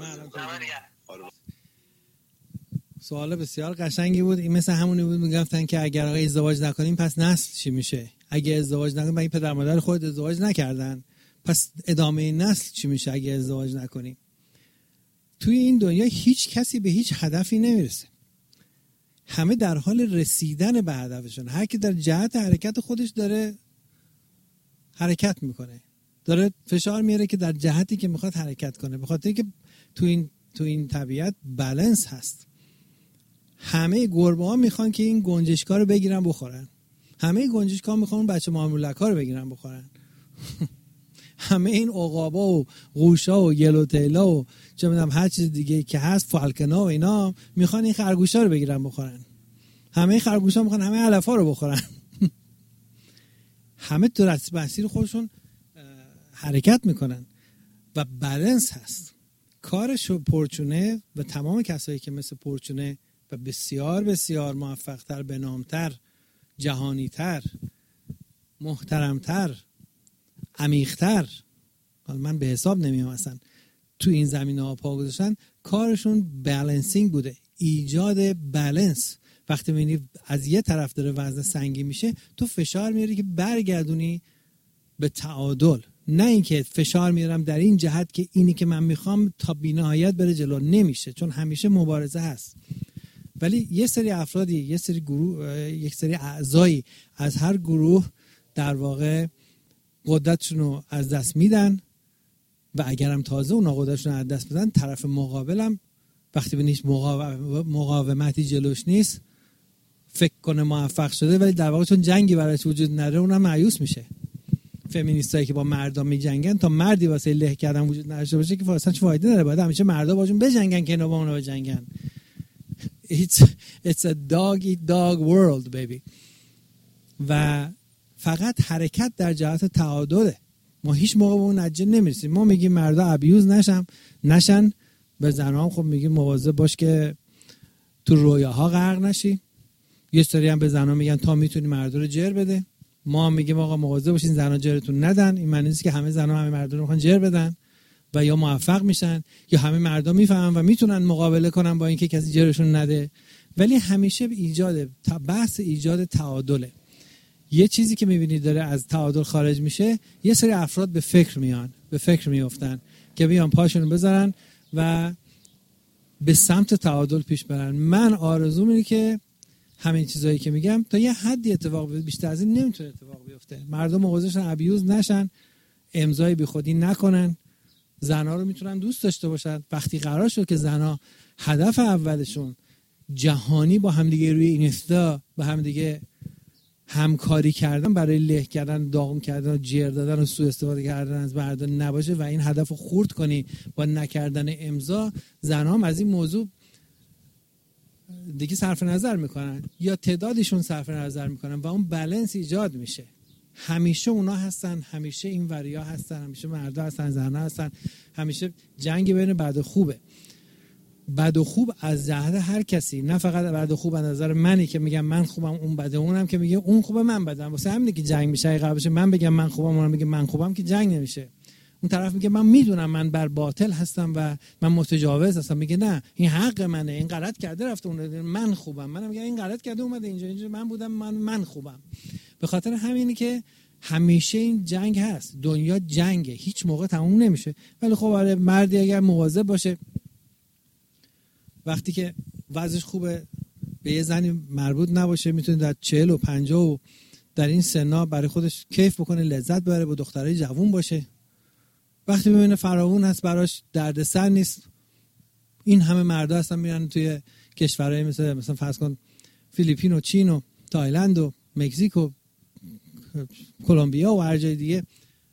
S1: سوال بسیار قشنگی بود. این مثل همونی بود میگفتن که اگر آقا ازدواج نکنیم پس نسل چی میشه؟ اگه ازدواج نکنیم، این پدر مادر خود ازدواج نکردن، پس ادامه نسل چی میشه اگه ازدواج نکنیم؟ توی این دنیا هیچ کسی به هیچ هدفی نمیرسه، همه در حال رسیدن به هدفشون. هر کی در جهت حرکت خودش داره حرکت میکنه، داره فشار میاره که در جهتی که میخواد حرکت کنه، به خاطر اینکه تو این طبیعت بالانس هست. همه گربه ها میخوان که این گنجشکا رو بگیرن بخورن، همه گنجشکا میخوان بچه مامولک‌ها رو بگیرن بخورن. همه این عقابا و قوشا و یلوتیلا و چه میدونم هر چیز دیگه که هست، فالکنا و اینا میخوان این خرگوشا رو بگیرن بخورن. همه خرگوشا میخوان همه علفا رو بخورن. همه تو مسیر خودشون حرکت میکنن و بالانس هست. کارش پورچونه و تمام کسایی که مثل پورچونه و بسیار بسیار موفق‌تر، بنام‌تر، جهانی‌تر، محترم‌تر، عمیق‌تر، حالا من به حساب نمیام اصلا، تو این زمینه‌ها پا گذاشتن، کارشون بالانسینگ بوده، ایجاد بالانس. وقتی می‌بینی از یه طرف داره وزن سنگین میشه، تو فشار میاری که برگردونی به تعادل، نه اینکه فشار میارم در این جهت که اینی که من میخوام تا بی‌نهایت بره جلو. نمیشه، چون همیشه مبارزه هست. ولی یه سری افرادی، یه سری گروه، یک سری اعضایی از هر گروه در واقع قدرتشون رو از دست میدن و اگرم تازه اون قدرتشون رو از دست بدن، طرف مقابلم وقتی به هیچ مقاومتی جلوش نیست فکر کنه موفق شده، ولی در واقع چون جنگی براش وجود نداره اونم مایوس میشه. فمینیستایی که با مردم میجنگن تا مردی واسه له کردن وجود نداشته باشه که اصلا چه فایده داره، باید همیشه مردا باشون بجنگن که اینا با اونها بجنگن. It's a dog eat dog world baby. و فقط حرکت در جهت تعادله. ما هیچ موقع به اون نتیجه نمیرسیم. ما میگیم مردا ابیوز نشن، به زنام خب میگیم مواظب باش که تو رویاها غرق نشی. یه سری هم به زنا میگن تا میتونی مردا رو جر بده. ما میگیم آقا مواظب باشین زنا جرتون ندن. این معنی نیست که همه زنا همه مردا رو میخوان جر بدن و یا موفق میشن یا همه مردا میفهمن و میتونن مقابله کنن با اینکه کسی جرشون نده. ولی همیشه بحث ایجاد تعادله. یه چیزی که میبینید داره از تعادل خارج میشه، یه سری افراد به فکر میافتن که بیان پاشونو بذارن و به سمت تعادل پیش برن. من آرزوم اینه که همین چیزایی که میگم تا یه حدی اتفاق بیفته، بیشتر از این نمیتونه اتفاق بیفته. مردم مواظبشن ابیوز نشن، امضای بیخودی نکنن، زنا رو میتونن دوست داشته باشن. وقتی قرار شد که زنا هدف اولشون جهانی با همدیگه روی اینستا با همدیگه همکاری کردن برای له کردن، داغم کردن و جر دادن و سوء استفاده کردن از مردان نباشه و این هدف رو خورد کنی با نکردن امضا، زنا هم از این موضوع دیگه صرف نظر میکنن یا تعدادشون صرف نظر میکنن و اون بالانس ایجاد میشه. همیشه اونا هستن، همیشه این وریا هستن، همیشه مردا هستن، زنا هستن، همیشه جنگ بین بد و خوبه. بد و خوب از جهت هر کسی، نه فقط بد و خوب از نظر منی که میگم من خوبم اون بده، اونم که میگه اون خوبه من بدم. واسه همینه که جنگ میشه. اگه قرار باشه من بگم من خوبم اونم بگه من خوبم که جنگ نمیشه. اون طرف میگه من میدونم من بر باطل هستم و من متجاوز هستم، میگه نه این حق منه، این غلط کرده رفته اون، من خوبم. منم میگم این غلط کرده اومده اینجا من بودم، من خوبم. به خاطر همینه که همیشه این جنگ هست. دنیا جنگه، هیچ موقع تموم نمیشه. ولی خب آره، مردی اگر مواظب باشه وقتی که وضعش خوبه به یه زنی مربوط نباشه، میتونه در 40 و 50 و در این سنا برای خودش کیف بکنه، لذت ببره، با دخترای جوون باشه. وقتی ببینه فراوون هست براش دردسر نیست. این همه مردا هستن میرن توی کشورهای مثلا فرض کن فیلیپین و چین و تایلند و مکزیک و کلمبیا و هر جای دیگه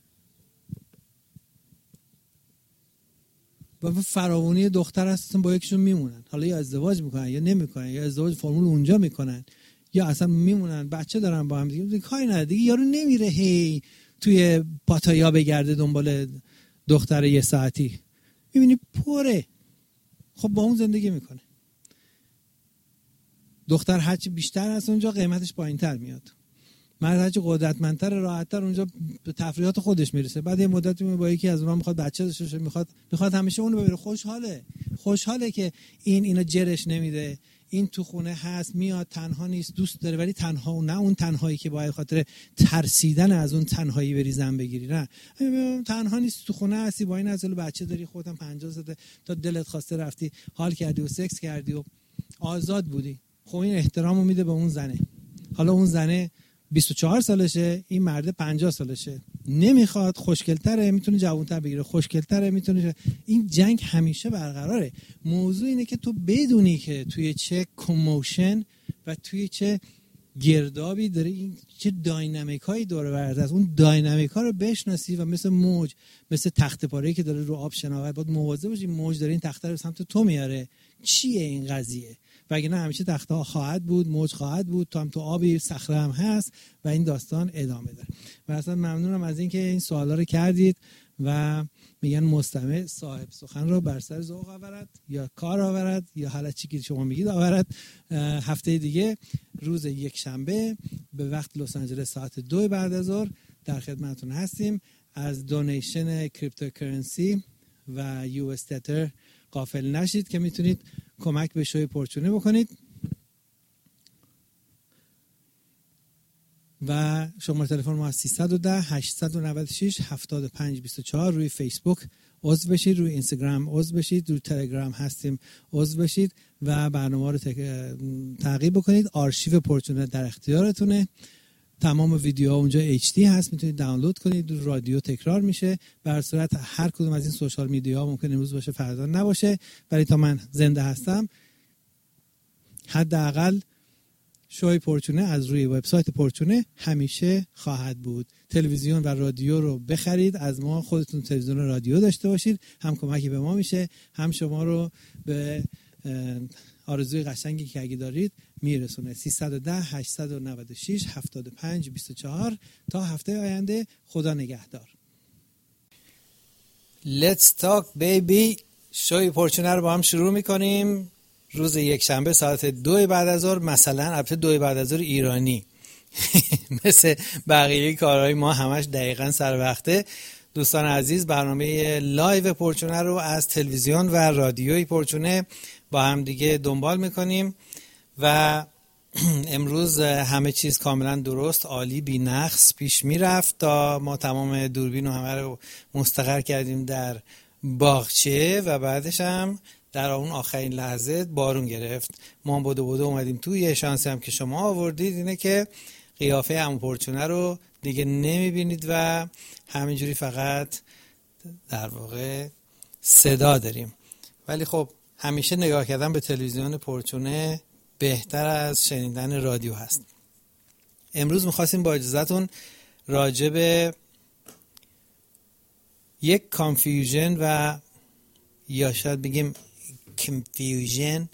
S1: و فراوانی دختر هستن با یکشون میمونن. حالا یا ازدواج میکنن یا نمیکنن، یا ازدواج فرمول اونجا میکنن یا اصلا میمونن، بچه دارن با هم دیگه. کاری نداره دیگه، یارو نمیره هی توی پاتایا بگرده دنبال دختر یه ساعتی. میبینی پره، خب با اون زندگی میکنه. دختر هرچی بیشتر هست اونجا قیمتش پایینتر میاد. مرد هرچی قدرتمندتر راحتتر اونجا به تفریحات خودش میرسه. بعد یه مدتی با یکی از اونها میخواد بچه داشته باشه، میخواد همیشه اونو ببره. خوشحاله که اینو جرش نمیده، این تو خونه هست، میاد، تنها نیست، دوست داره. ولی تنها نه اون تنهایی که باید خاطر ترسیدن از اون تنهایی بری زن بگیری، نه، تنها نیست، تو خونه هستی، با این نزل بچه داری، خودت 50 ساعت تا دلت خواسته رفتی حال کردی و سکس کردی و آزاد بودی. خب این احترامو میده به اون زنه. حالا اون زنه 24 سالشه، این مرد 50 سالشه، نمیخواد، خوشگل‌تره، میتونه جوان‌تر بگیره، خوشگل‌تره، میتونه. این جنگ همیشه برقراره. موضوع اینه که تو بدونی که توی چه کموشن و توی چه گردابی داره، این چه داینامیکایی داره برات است، اون داینامیکا رو بشناسی و مثل موج، مثل تخته پاره‌ای که داره رو آب شناور، باید مواظب باشی موج داره این تخته رو سمت تو میاره. چیه این قضیه؟ وگرنه همیشه تخته ها خواهد بود، موج خواهد بود، تو هم تو آبی، صخره هم هست و این داستان ادامه داره. و اصلا ممنونم از اینکه این سوالا رو کردید و میگن مستمع صاحب سخن رو بر سر ذوق آورد یا کار آورد یا حالا چی که شما میگید آورد. هفته دیگه روز یک شنبه به وقت لس آنجلس ساعت 2 بعد از ظهر در خدمتتون هستیم. از دونیشن کریپتوکارنسی و یو اس تتر غافل نشید که میتونید کمک به شوی پرچونه بکنید. و شماره تلفن ما 310 896 7524. روی فیسبوک عضو بشید، روی اینستاگرام عضو بشید، روی تلگرام هستیم عضو بشید و برنامه رو تعقیب بکنید. آرشیو پورچونه در اختیارتونه. تمام ویدیوها اونجا HD هست، میتونید دانلود کنید. رادیو تکرار میشه. به هر صورت هر کدوم از این سوشال میدیاها ممکن امروز باشه فردا نباشه، ولی تا من زنده هستم حداقل شوی پورچونه از روی وبسایت پورچونه همیشه خواهد بود. تلویزیون و رادیو رو بخرید از ما، خودتون تلویزیون و رادیو داشته باشید، هم کمکی به ما میشه، هم شما رو به آرزوی قشنگی که اگه دارید میرسونه. 310 896 7524. تا هفته آینده خدا نگهدار. Let's talk baby. شوی پورچونه رو با هم شروع میکنیم روز یک شنبه ساعت 2 بعد از ظهر، مثلا البته 2 بعد از ظهر ایرانی مثل بقیه کارهای ما همش دقیقاً سر وقته. دوستان عزیز، برنامه لایو پورچونه رو از تلویزیون و رادیوی پورچونه با هم دیگه دنبال میکنیم و امروز همه چیز کاملا درست، عالی، بی نقص پیش میرفت تا ما تمام دوربین و همه رو مستقر کردیم در باغچه و بعدش هم در اون آخرین لحظه بارون گرفت. ما هم بدو اومدیم تو. یه شانسی هم که شما آوردید اینه که قیافه عمو پورچونه رو دیگه نمیبینید و همینجوری فقط در واقع صدا داریم. ولی خب همیشه نگاه کردن به تلویزیون پورچونه بهتر از شنیدن رادیو هست. امروز میخواستیم با اجازهتون راجع به یک کانفیوژن و یا شاید بگیم کنفیوژن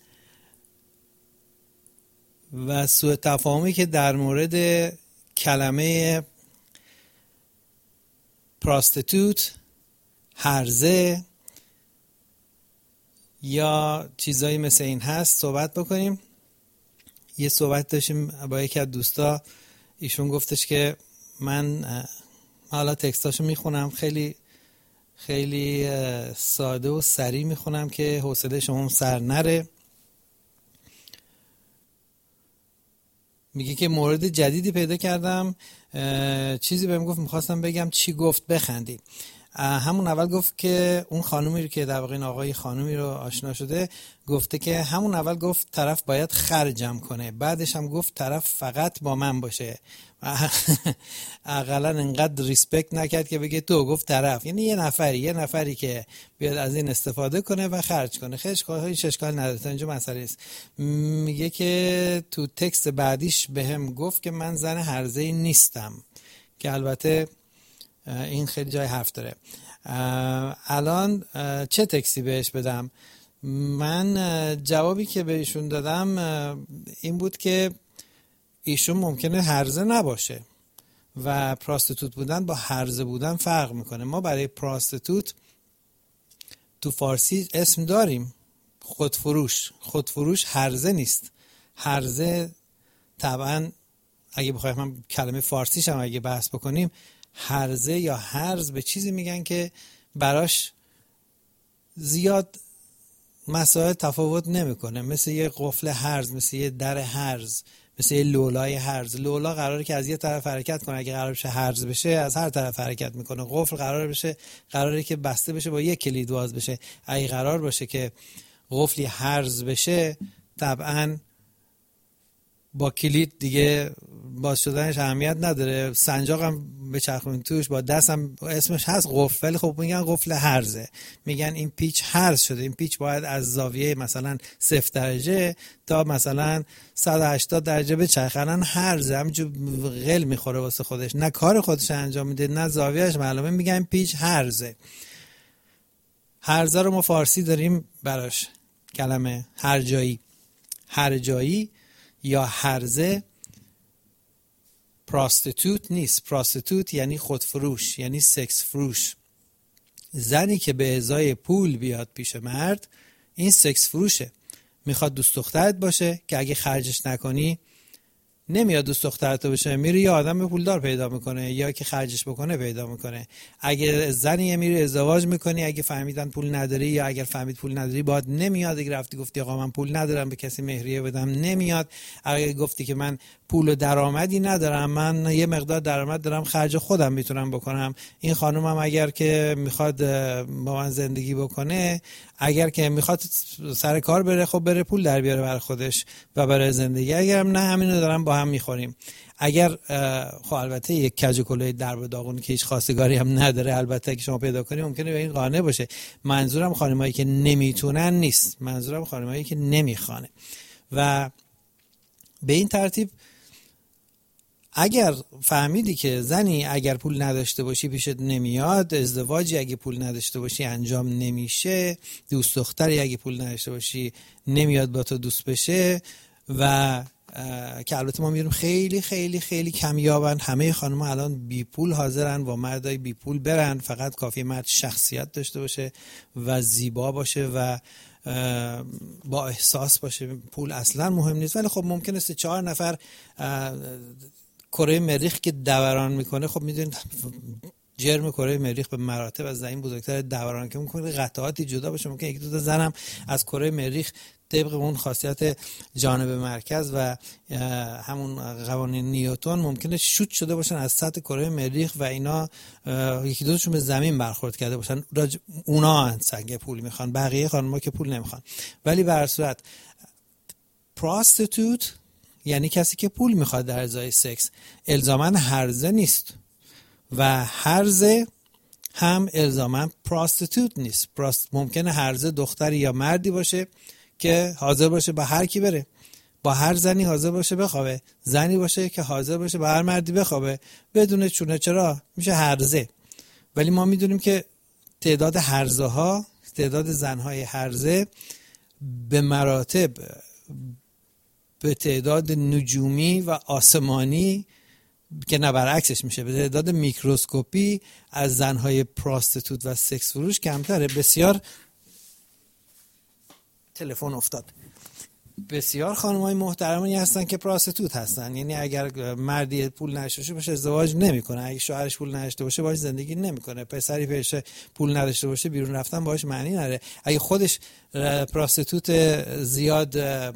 S1: و سوء تفاهمی که در مورد کلمه پراستیتوت، هرزه یا چیزایی مثل این هست صحبت بکنیم. یه صحبت داشتیم با یکی از دوستا، ایشون گفتش که من حالا تکستاشو میخونم، خیلی خیلی ساده و سریع میخونم که حوصله شما سر نره. میگه که مورد جدیدی پیدا کردم، چیزی بهم گفت، میخواستم بگم چی گفت بخندی. همون اول گفت که اون خانومی رو که در واقع این آقای خانومی رو آشنا شده، گفته که همون اول گفت طرف باید خرجم کنه، بعدش هم گفت طرف فقط با من باشه. اقلا انقدر ریسپکت نکرد که بگه تو، گفت طرف، یعنی یه نفری که بیاد از این استفاده کنه و خرج کنه. هیچ اشکال نداره، اینجا مسئله است. میگه که تو تکست بعدیش بهم گفت که من زن هرزه‌ای نیستم، که البته این خیلی جای حرف داره. الان چه تکستی بهش بدم؟ من جوابی که بهشون دادم این بود که ایشون ممکنه هرزه نباشه و پراستیتوت بودن با هرزه بودن فرق میکنه. ما برای پراستیتوت تو فارسی اسم داریم، خودفروش هرزه نیست. هرزه طبعا اگه بخوایم من کلمه فارسیش هم اگه بحث بکنیم، هرزه یا هرز به چیزی میگن که براش زیاد مسائل تفاوت نمیکنه، مثل یه قفل هرز، مثل یه در هرز، مثل یه لولای هرز. لولا قراره که از یه طرف حرکت کنه، اگه قرار بشه هرز بشه از هر طرف حرکت میکنه. قفل قراره که بسته بشه با یک کلید باز بشه. اگه قرار باشه که قفلی هرز بشه، طبعا با کلید دیگه باز شدنش اهمیت نداره. سنجاق هم بچرخونید توش، با دست هم اسمش هست قفل، ولی خب میگن قفل هرزه. میگن این پیچ هرز شده، این پیچ باید از زاویه مثلا 0 درجه تا مثلا 180 درجه بچرخه. الان هرزه همینجور غل میخوره واسه خودش، نه کار خودش انجام میده نه زاویهش معلومه. میگن پیچ هرزه. هرزه رو ما فارسی داریم براش کلمه هرجایی یا هرزه. پراستیتوت نیست. پراستیتوت یعنی خودفروش، یعنی سکس فروش. زنی که به ازای پول بیاد پیش مرد، این سکس فروشه. میخواد دوست دخترت باشه که اگه خرجش نکنی نمیاد دوست دخترتو بشه، میره یه آدم پولدار پیدا میکنه یا که خرجش بکنه پیدا میکنه. اگه زنیه میره ازدواج میکنی، اگه فهمیدن پول نداری یا اگر فهمید پول نداری باید نمیاد. اگه رفتی گفتی آقا من پول ندارم به کسی مهریه بدم، نمیاد. اگه گفتی که من پول و درآمدی ندارم، من یه مقدار درآمد دارم خرج خودم میتونم بکنم، این خانومم اگر که میخواد با من زندگی بکنه، اگر که میخواد سر کار بره، خب بره پول در بیاره برای خودش و برای زندگی، اگرم نه همینو دارم با هم میخوریم. اگر خب البته یک کج و کلاه درب و داغونی که هیچ خواستگاری هم نداره، البته که شما پیدا کنی ممکنه به این قانع باشه. منظورم خانمایی که نمیتونن نیست، منظورم خانمایی که نمیخوانه. و به این ترتیب اگر فهمیدی که زنی اگر پول نداشته باشی پیشت نمیاد، ازدواجی اگه پول نداشته باشی انجام نمیشه، دوست دختری اگه پول نداشته باشی نمیاد با تو دوست بشه، و که البته ما میریم خیلی خیلی خیلی کمیابن. همه خانم‌ها الان بی پول حاضرن با مردای بی پول برن، فقط کافیه مرد شخصیت داشته باشه و زیبا باشه و با احساس باشه، پول اصلا مهم نیست. ولی خب ممکنه 3-4 نفر کره مریخ که دوران میکنه، خب میدونید جرم کره مریخ به مراتب از زمین بزرگتر دوران که ممکنه قطعاتی جدا باشه، ممکنه 1-2 تا زنم از کره مریخ طبق اون خاصیت جانب مرکز و همون قوانین نیوتن ممکنه شوت شده باشن از سطح کره مریخ و اینا 1-2 تاشون به زمین برخورد کرده باشن. اونا سنگ پول میخوان، بقیه خانم‌ها که پول نمیخوان. ولی به هر صورت پراستیتوت یعنی کسی که پول میخواد در ازای سکس، الزاماً هرزه نیست و هرزه هم الزاماً پراستیتوت نیست. ممکنه هرزه دختری یا مردی باشه که حاضر باشه با هر کی بره، با هر زنی حاضر باشه بخوابه، زنی باشه که حاضر باشه با هر مردی بخوابه بدون چونه چرا، میشه هرزه. ولی ما میدونیم که تعداد هرزه ها، تعداد زنهای هرزه به مراتب به تعداد نجومی و آسمانی که نه برعکسش میشه، به تعداد میکروسکوپی از زنهای پراستیتوت و سکس فروش کمتره. بسیار تلفن افتاد. بسیار خانم‌های محترمانی هستن که پراستیتوت هستن، یعنی اگر مردی پول نداشته باشه ازدواج نمیکنه، اگه شوهرش پول نداشته باشه باهاش زندگی نمیکنه، پسری پیش پول نداشته باشه بیرون رفتن باهاش معنی نداره. اگه خودش پراستیتوت زیاد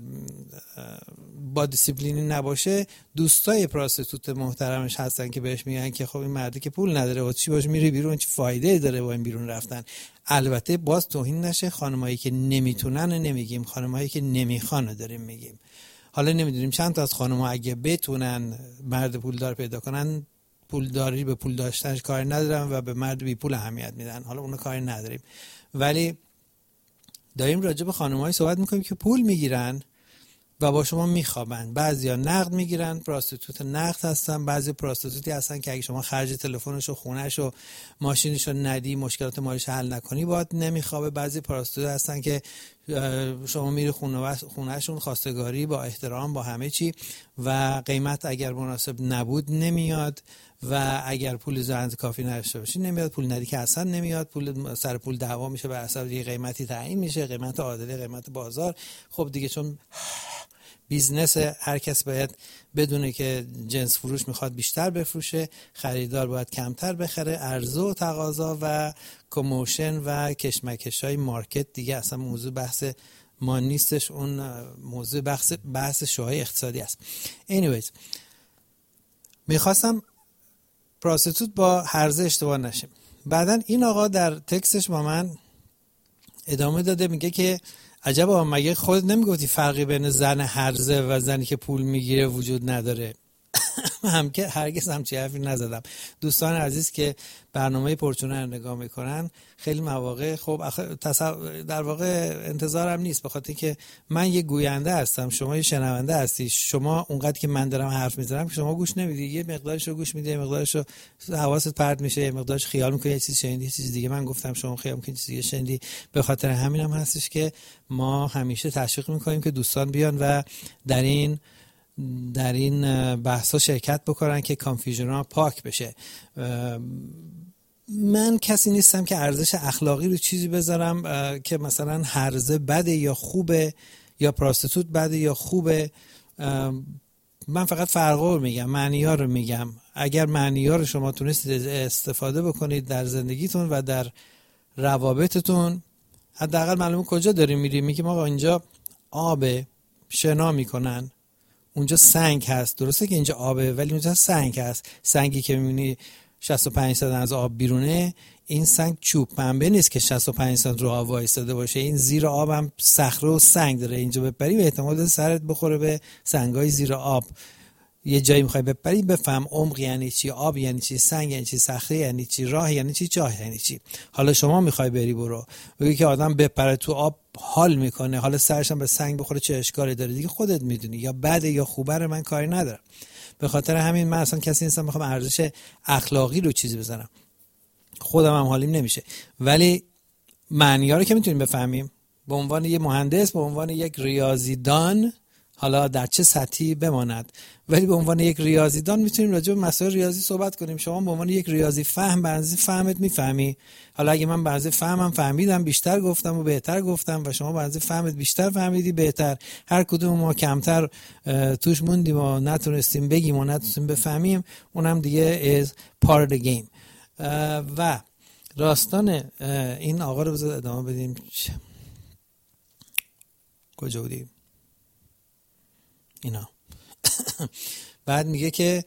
S1: با دیسیپلینی نباشه، دوستای پراستیتوت محترمش هستن که بهش میگن که خب این مردی که پول نداره و چی باش میری بیرون، چه فایده داره با این بیرون رفتن. البته باز توهین نشه، خانمایی که نمیتونن نمیگیم، خانمایی که نمیخوان داریم میگیم. حالا نمیدونیم چند تا از خانم‌ها اگه بتونن مرد پولدار پیدا کنن، پولداری به پول داشتنش کاری ندارن و به مرد بی پول اهمیت میدن، حالا اون کاری نداریم. ولی داریم راجع به خانم‌هایی صحبت میکنیم که پول میگیرن و با شما میخوابن. بعضیا نقد میگیرن، پراستیتوت نقد هستن. بعضی پراستیتوتی هستن که اگه شما خرج تلفنش و خونه‌ش و ماشینش رو ندی، مشکلات مالیش حل نکنی، باید نمیخوابه. بعضی پراستیتوت هستن که شما میری خونه‌شون خواستگاری با احترام با همه چی و قیمت اگر مناسب نبود نمیاد و اگر پول زنده کافی نداشته باشی نمیاد، پول ندی که اصلا نمیاد، پول سر پول دعوا میشه، بر اساس یه قیمتی تعیین میشه، قیمت عادل، قیمت بازار. خب دیگه چون بیزنس هر کس باید بدونه که جنس فروش میخواد بیشتر بفروشه، خریدار باید کمتر بخره، عرضه و تقاضا و کموشن و کشمکش‌های مارکت دیگه اصلا موضوع بحث ما نیستش، اون موضوع بحث شوهای اقتصادی است. anyways میخواستم پراستیتوت با هرزه اشتباه نشیم. بعدن این آقا در تکستش با من ادامه داده، میگه که عجبا مگه خودت نمیگفتی فرقی بین زن هرزه و زنی که پول میگیره وجود نداره؟ هم که هرگز همچین حرفی نزدم. دوستان عزیز که برنامه پرچونه رو نگاه میکنن خیلی مواقع خب در واقع انتظارم نیست، به خاطر که من یه گوینده هستم، شما یه شنونده هستی. شما اونقدر که من دارم حرف میزنم شما گوش نمیدی، یه مقدارش رو گوش میدی، یه مقدارش رو حواست پرت میشه، یه مقدارش خیال میکنی یه چیز شنیدی، یه چیز دیگه من گفتم شما خیال میکنی چیز دیگه شنیدی. به خاطر همینم هستش که ما همیشه تشویق میکنیم که دوستان بیان و در این بحثا شرکت بکنن که کانفیوژن ها پاک بشه. من کسی نیستم که ارزش اخلاقی رو چیزی بذارم که مثلا هرزه بده یا خوبه یا پراستیتوت بده یا خوبه. من فقط فرقا رو میگم، معنی ها رو میگم. اگر معنی ها رو شما تونستید استفاده بکنید در زندگیتون و در روابطتون، حداقل معلومه کجا داریم میریم. میگیم آقا اینجا آبه، شنا میکنن، اونجا سنگ هست. درسته که اینجا آبه ولی اونجا سنگ هست. سنگی که میبینی 65 سانتی از آب بیرونه، این سنگ چوب پنبه نیست که 65 سانتی رو آب وایساده باشه. این زیر آب هم صخره و سنگ داره. اینجا بپری به احتمال داره سرت بخوره به سنگای زیر آب. یه جایی میخوای بپری بفهم عمق یعنی چی، آب یعنی چی، سنگ یعنی چی، صخره یعنی چی، راه یعنی چی، چاه یعنی چی. حالا شما میخوای بری برو بگی که آدم بپره تو آب حال میکنه، حالا سرش هم به سنگ بخوره چه اشکالی داره؟ دیگه خودت میدونی، یا بده یا خوبه رو من کاری ندارم. به خاطر همین من اصلا کسی نیستم بخوام ارزش اخلاقی رو چیزی بزنم، خودم هم حالیم نمیشه. ولی معنی‌ها رو که میتونیم بفهمیم به عنوان یک مهندس، به عنوان یک ریاضیدان، حالا در چه سطحی بماند، ولی به عنوان یک ریاضیدان میتونیم راجع به مسائل ریاضی صحبت کنیم. شما به عنوان یک ریاضی فهم بنزی فهمت میفهمی. حالا اگه من بنزی فهمم فهمیدم بیشتر گفتم و بهتر گفتم و شما بنزی فهمت بیشتر فهمیدی بهتر، هر کدوم ما کمتر توش موندیم و نتونستیم بگیم و نتونستیم بفهمیم، اونم دیگه is part of the game. و راستان این آقا رو بذار ادامه بدیم. کجا بودیم؟ اینا. بعد میگه که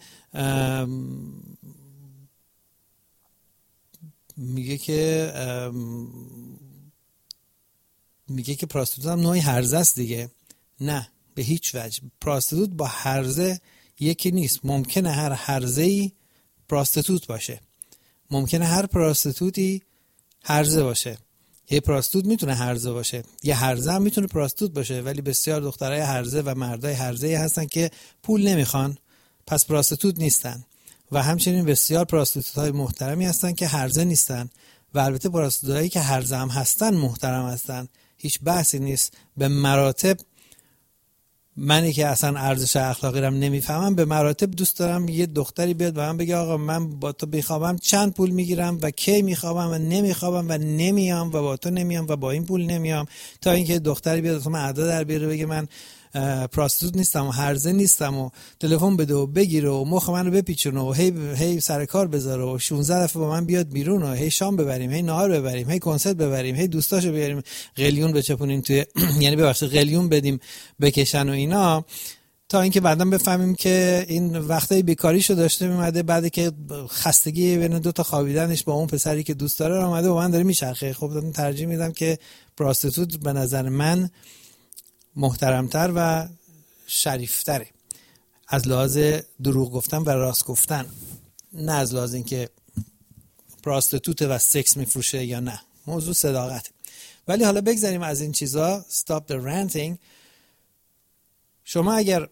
S1: پراستیتوت هم نوعی هرزه است دیگه. نه، به هیچ وجه. پراستیتوت با هرزه یکی نیست. ممکنه هر هرزه‌ای پراستیتوت باشه، ممکنه هر پراستیتوتی هرزه باشه. یه پراستیتوت میتونه هرزه باشه، یه هرزه هم میتونه پراستیتوت باشه، ولی بسیار دخترای هرزه و مردای هرزه هستن که پول نمیخوان، پس پراستیتوت نیستن. و همچنین بسیار پراستیتوت‌های محترمی هستن که هرزه نیستن، و البته پراستیتوت‌هایی که هرزه هم هستن محترم هستن، هیچ بحثی نیست. به مراتب منی که اصلا ارزش اخلاقی رو نمیفهمم، به مراتب دوست دارم یه دختری بیاد و من بگه آقا من با تو بخوابم چند پول میگیرم و کی میخوابم و نمیخوابم و نمیام و با تو نمیام و با این پول نمیام، تا اینکه دختری بیاد تو من ادا در بیاره بگه من پراستیتوت نیستم و هرزه نیستم و تلفن بده و بگیره و مخ منو بپیچونه و هی سر کار بذاره و 16 دفعه با من بیاد بیرون و هی شام ببریم، هی نهار ببریم، هی کنسرت ببریم، هی دوستاشو بیاریم، قلیون بچپونیم توی یعنی ببخشید قلیون بدیم بکشن و اینا، تا اینکه بعداً بفهمیم که این وقتای بیکاریشو داشته میمده، بعد که خستگی بین دو تا خوابیدنش با اون پسری که دوست داره اومده با من داره میچرخه. خب من ترجیح میدم که پراستیتوت به نظر من محترمتر و شریفتره از لحاظ دروغ گفتن و راست گفتن، نه از لحاظ اینکه پراستیتوت و سکس میفروشه یا نه. موضوع صداقت. ولی حالا بگذاریم از این چیزا. stop the ranting. شما اگر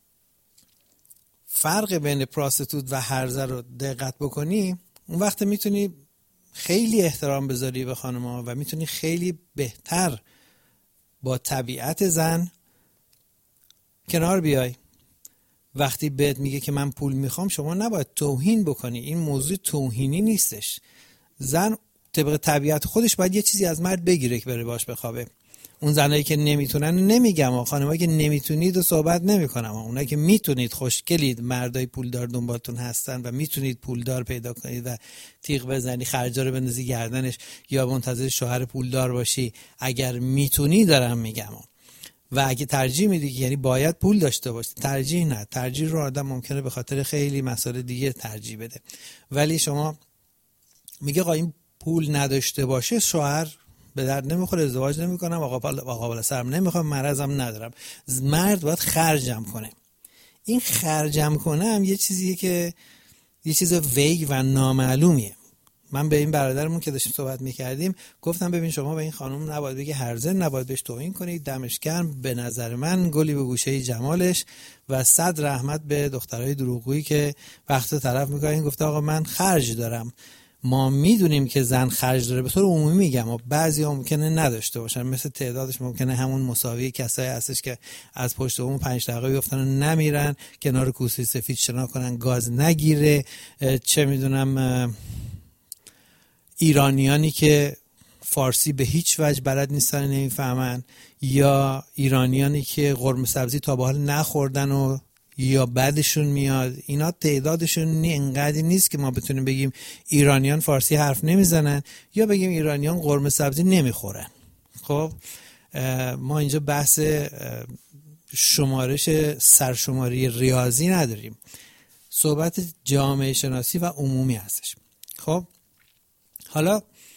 S1: فرق بین پراستیتوت و هرزه رو دقت بکنی، اون وقت میتونی خیلی احترام بذاری به خانم‌ها و میتونی خیلی بهتر با طبیعت زن کنار بیای. وقتی بهت میگه که من پول میخوام، شما نباید توهین بکنی. این موضوع توهینی نیستش. زن طبق طبیعت خودش باید یه چیزی از مرد بگیره که بره باش بخوابه. اون زنایی که نمیتونن نمیگم، خانمایی که نمیتونید و صحبت نمیکنم، اونایی که میتونید خوشگلید، مردای پولدار دنبالتون هستن و میتونید پولدار پیدا کنید و تیغ بزنی، خرجا رو بندازی گردنش یا منتظر شوهر پولدار باشی، اگر میتونی دارم میگم. و اگه ترجیح میدی، یعنی باید پول داشته باشی، ترجیح نه. ترجیح رو آدم ممکنه به خاطر خیلی مسائل دیگه ترجیح بده. ولی شما میگه آقا این پول نداشته باشه شوهر به درد نمیخوره، ازدواج نمیکنم، آقا بالا سرم نمیخوام، مرضم ندارم. مرد باید خرجم کنه. این خرجم کنه هم یه چیزیه که یه چیز ویگ و نامعلومیه. من به این برادرمون که داشتیم صحبت میکردیم گفتم ببین شما به این خانم نباید بگی هرزه، نباید بهش توهین کنید، دمش گرم، به نظر من گلی به گوشه جمالش، و 100 رحمت به دخترای دروغگویی که وقت طرف میکنن. گفته آقا من خرج دارم. ما میدونیم که زن خرج داره، به طور عمومی میگم، و بعضی‌ها ممکنه نداشته باشن، مثل تعدادش ممکنه همون مساوی کسایی هستش که از پشت بوم 5 دقیقه بیفتن و نمیرن کنار کوسه سفید شنا کنن گاز نگیره. چه میدونم ایرانیانی که فارسی به هیچ وجه بلد نیستن نمیفهمن، یا ایرانیانی که قرمه سبزی تا به حال نخوردن و یا بدشون میاد، اینا تعدادشون اینقدر نیست که ما بتونیم بگیم ایرانیان فارسی حرف نمیزنن یا بگیم ایرانیان قرمه سبزی نمیخورن. خب ما اینجا بحث شمارش سرشماری ریاضی نداریم، صحبت جامعه شناسی و عمومی هستش. خب حالا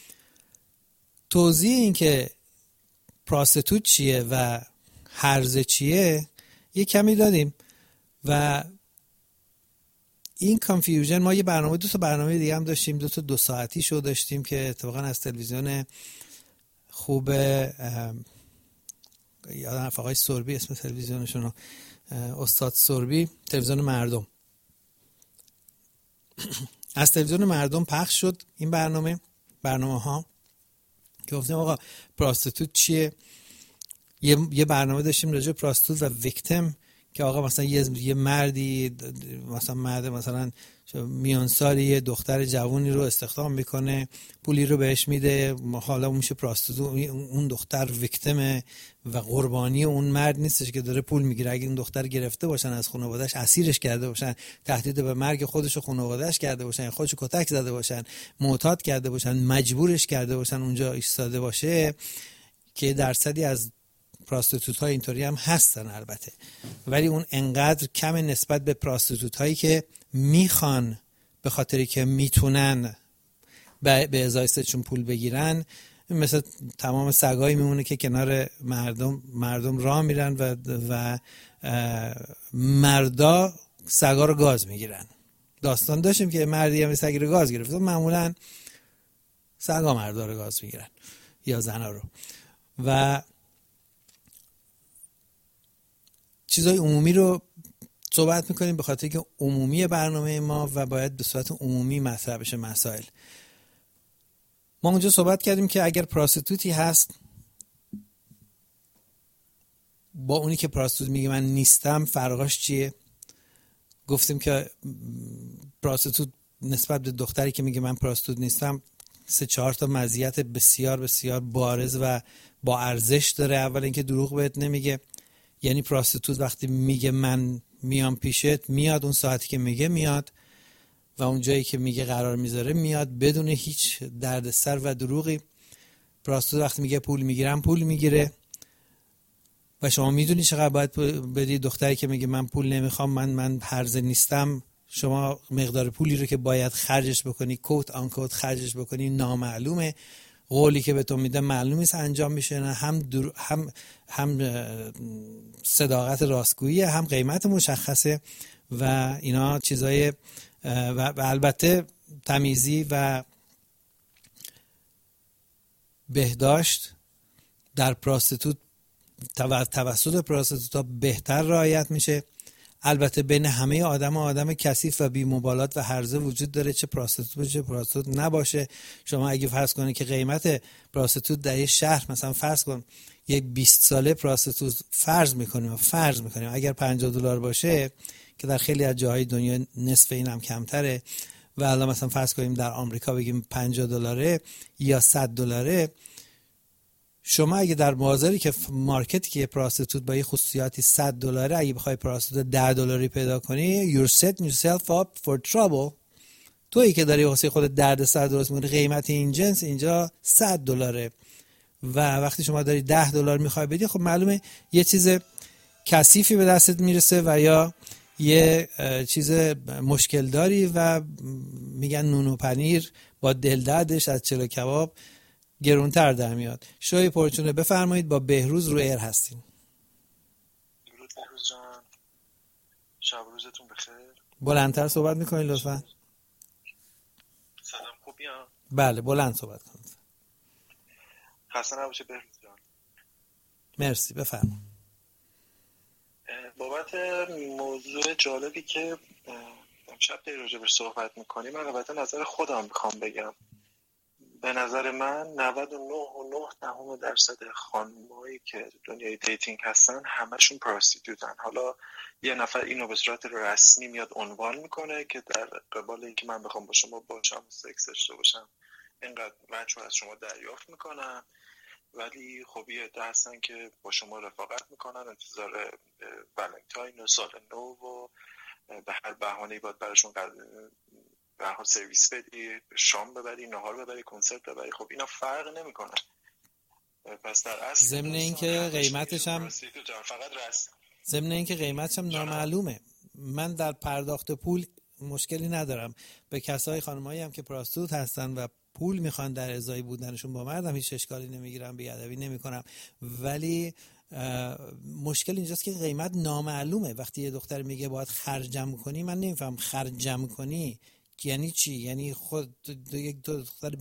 S1: توضیح این که پراستیتوت چیه و هرزه چیه یه کمی دادیم و این کانفیوژن، ما یه برنامه، دو تا برنامه دیگه هم داشتیم، دو تا 2 ساعتی شو داشتیم که اتفاقا از تلویزیون خوب یادم آقای سربی اسم تلویزیونشون، استاد سربی، تلویزیون مردم، از تلویزیون مردم پخش شد این برنامه ها که گفتیم آقا پراستیتوت چیه. یه برنامه داشتیم راجع به پراستیتوت و ویکتیم که آقا مثلا یه مردی مثلا میانسالی یه دختر جوانی رو استخدام میکنه، پولی رو بهش میده، حالا میشه پراستیتوت، اون دختر ویکتیمه و قربانی اون مرد نیستش که داره پول میگیره. اگه اون دختر گرفته باشن از خانواده‌اش، اسیرش کرده باشن، تهدید به مرگ خودش و خانواده‌اش کرده باشن، خودش کتک زده باشن، معتاد کرده باشن، مجبورش کرده باشن اونجا ایستاده باشه، که درصدی از پراستیتوت ها اینطوری هم هستن البته، ولی اون انقدر کم نسبت به پراستیتوت هایی که میخوان به خاطری که میتونن به ازای چون پول بگیرن. مثل تمام سگایی میمونه که کنار مردم راه میرن و مردا سگا رو گاز میگیرن. داستان داشتیم که مردی هم سگی رو گاز گرفت، معمولا سگا مردا رو گاز میگیرن یا زنا رو. و چیزای عمومی رو صحبت میکنیم به خاطر که عمومی برنامه ما و باید به صورت عمومی مطرح بشه مسائل. ما اونجا صحبت کردیم که اگر پراستیتوتی هست با اونی که پراستیتوت میگه من نیستم فرقاش چیه. گفتیم که پراستیتوت نسبت به دختری که میگه من پراستیتوت نیستم 3-4 تا مزیت بسیار بسیار بارز و با ارزش داره. اول اینکه دروغ بهت نمیگه، یعنی پراستیتوت وقتی میگه من میام پیشت، میاد اون ساعتی که میگه میاد و اون جایی که میگه قرار میذاره میاد بدون هیچ دردسر و دروغی. پراستیتوت وقتی میگه پول میگیرم پول میگیره و شما میدونی چقدر باید بدی. دختری که میگه من پول نمیخوام، من هرزه نیستم، شما مقدار پولی رو که باید خرجش بکنی، کوت آن کوت خرجش بکنی، نامعلومه. قولی که به تو میده معلوم نیست انجام میشه نه، هم صداقت راستگویی، هم قیمت مشخصه و اینا چیزای و البته تمیزی و بهداشت در پراستیتوت توسط پراستیتوتا بهتر رعایت میشه. البته بین همه آدم کثیف و بی‌مبالات و هرزه وجود داره، چه پراستیتوت باشه چه پراستیتوت نباشه. شما اگه فرض کنید که قیمت پراستیتوت در یه شهر، مثلا فرض کن یک 20 ساله پراستیتوت فرض میکنیم اگر $50 باشه که در خیلی از جاهای دنیا نصف این هم کمتره، و الان مثلا فرض کنیم در آمریکا بگیم $50 یا $100، شما اگه در بازاری که مارکتی که پراستیتوت با یه خصوصیاتی $100 اگه بخوای پراستیتوت $10 پیدا کنی، you're setting yourself up for trouble. تویی که داری واسه خودت دردسر درست می‌کنی. قیمت این جنس اینجا $100 و وقتی شما داری $10 میخوای بدی، خب معلومه یه چیز کثیفی به دستت میرسه و یا یه چیز مشکل داری و میگن نون و پنیر با دلدردش از چلو کباب گرونتر در میاد. شوی پرچونه بفرمایید، با بهروز رو ایر هستیم.
S3: درود بهروز جان، شب روزتون بخیر.
S1: بلندتر صحبت میکنید لطفا.
S3: سلام، خوبی ها؟
S1: بله بلند صحبت کنید.
S3: خسته نباشه بهروز جان.
S1: مرسی، بفرمایید.
S3: بابت موضوع جالبی که امشب در راجبش صحبت میکنیم، من البته نظر خودم میخوام بگم. به نظر من 99.9% خانمایی که دنیای دیتینگ هستن همشون پراستیتوتن. حالا یه نفر اینو به صورت رسمی میاد عنوان میکنه که در قبال اینکه من بخوام با شما باشم و سکس داشته باشم اینقدر وجه از شما دریافت میکنم، ولی خب یه عده هستن که با شما رفاقت میکنن، انتظار ولنتاین و سال نو و به هر بهانه‌ای باید براشون به هر سرویس بدی، شام ببری، نهار ببری، کنسرت ببری. خب اینا فرق نمیکنه. پس در اصل
S1: ضمن اینکه قیمتش هم نامعلومه. من در پرداخت پول مشکلی ندارم، به کسای خانمایی هم که پراستیتوت هستن و پول میخوان در ازای بودنشون با مردم هیچ اشکالی نمیگیرم، بیادبی نمیکنم، ولی مشکل اینجاست که قیمت نامعلومه. وقتی یه دختر میگه باید خرجم کنی، من نمیفهم خرجم کنی یعنی چی؟ یعنی خود یک دختر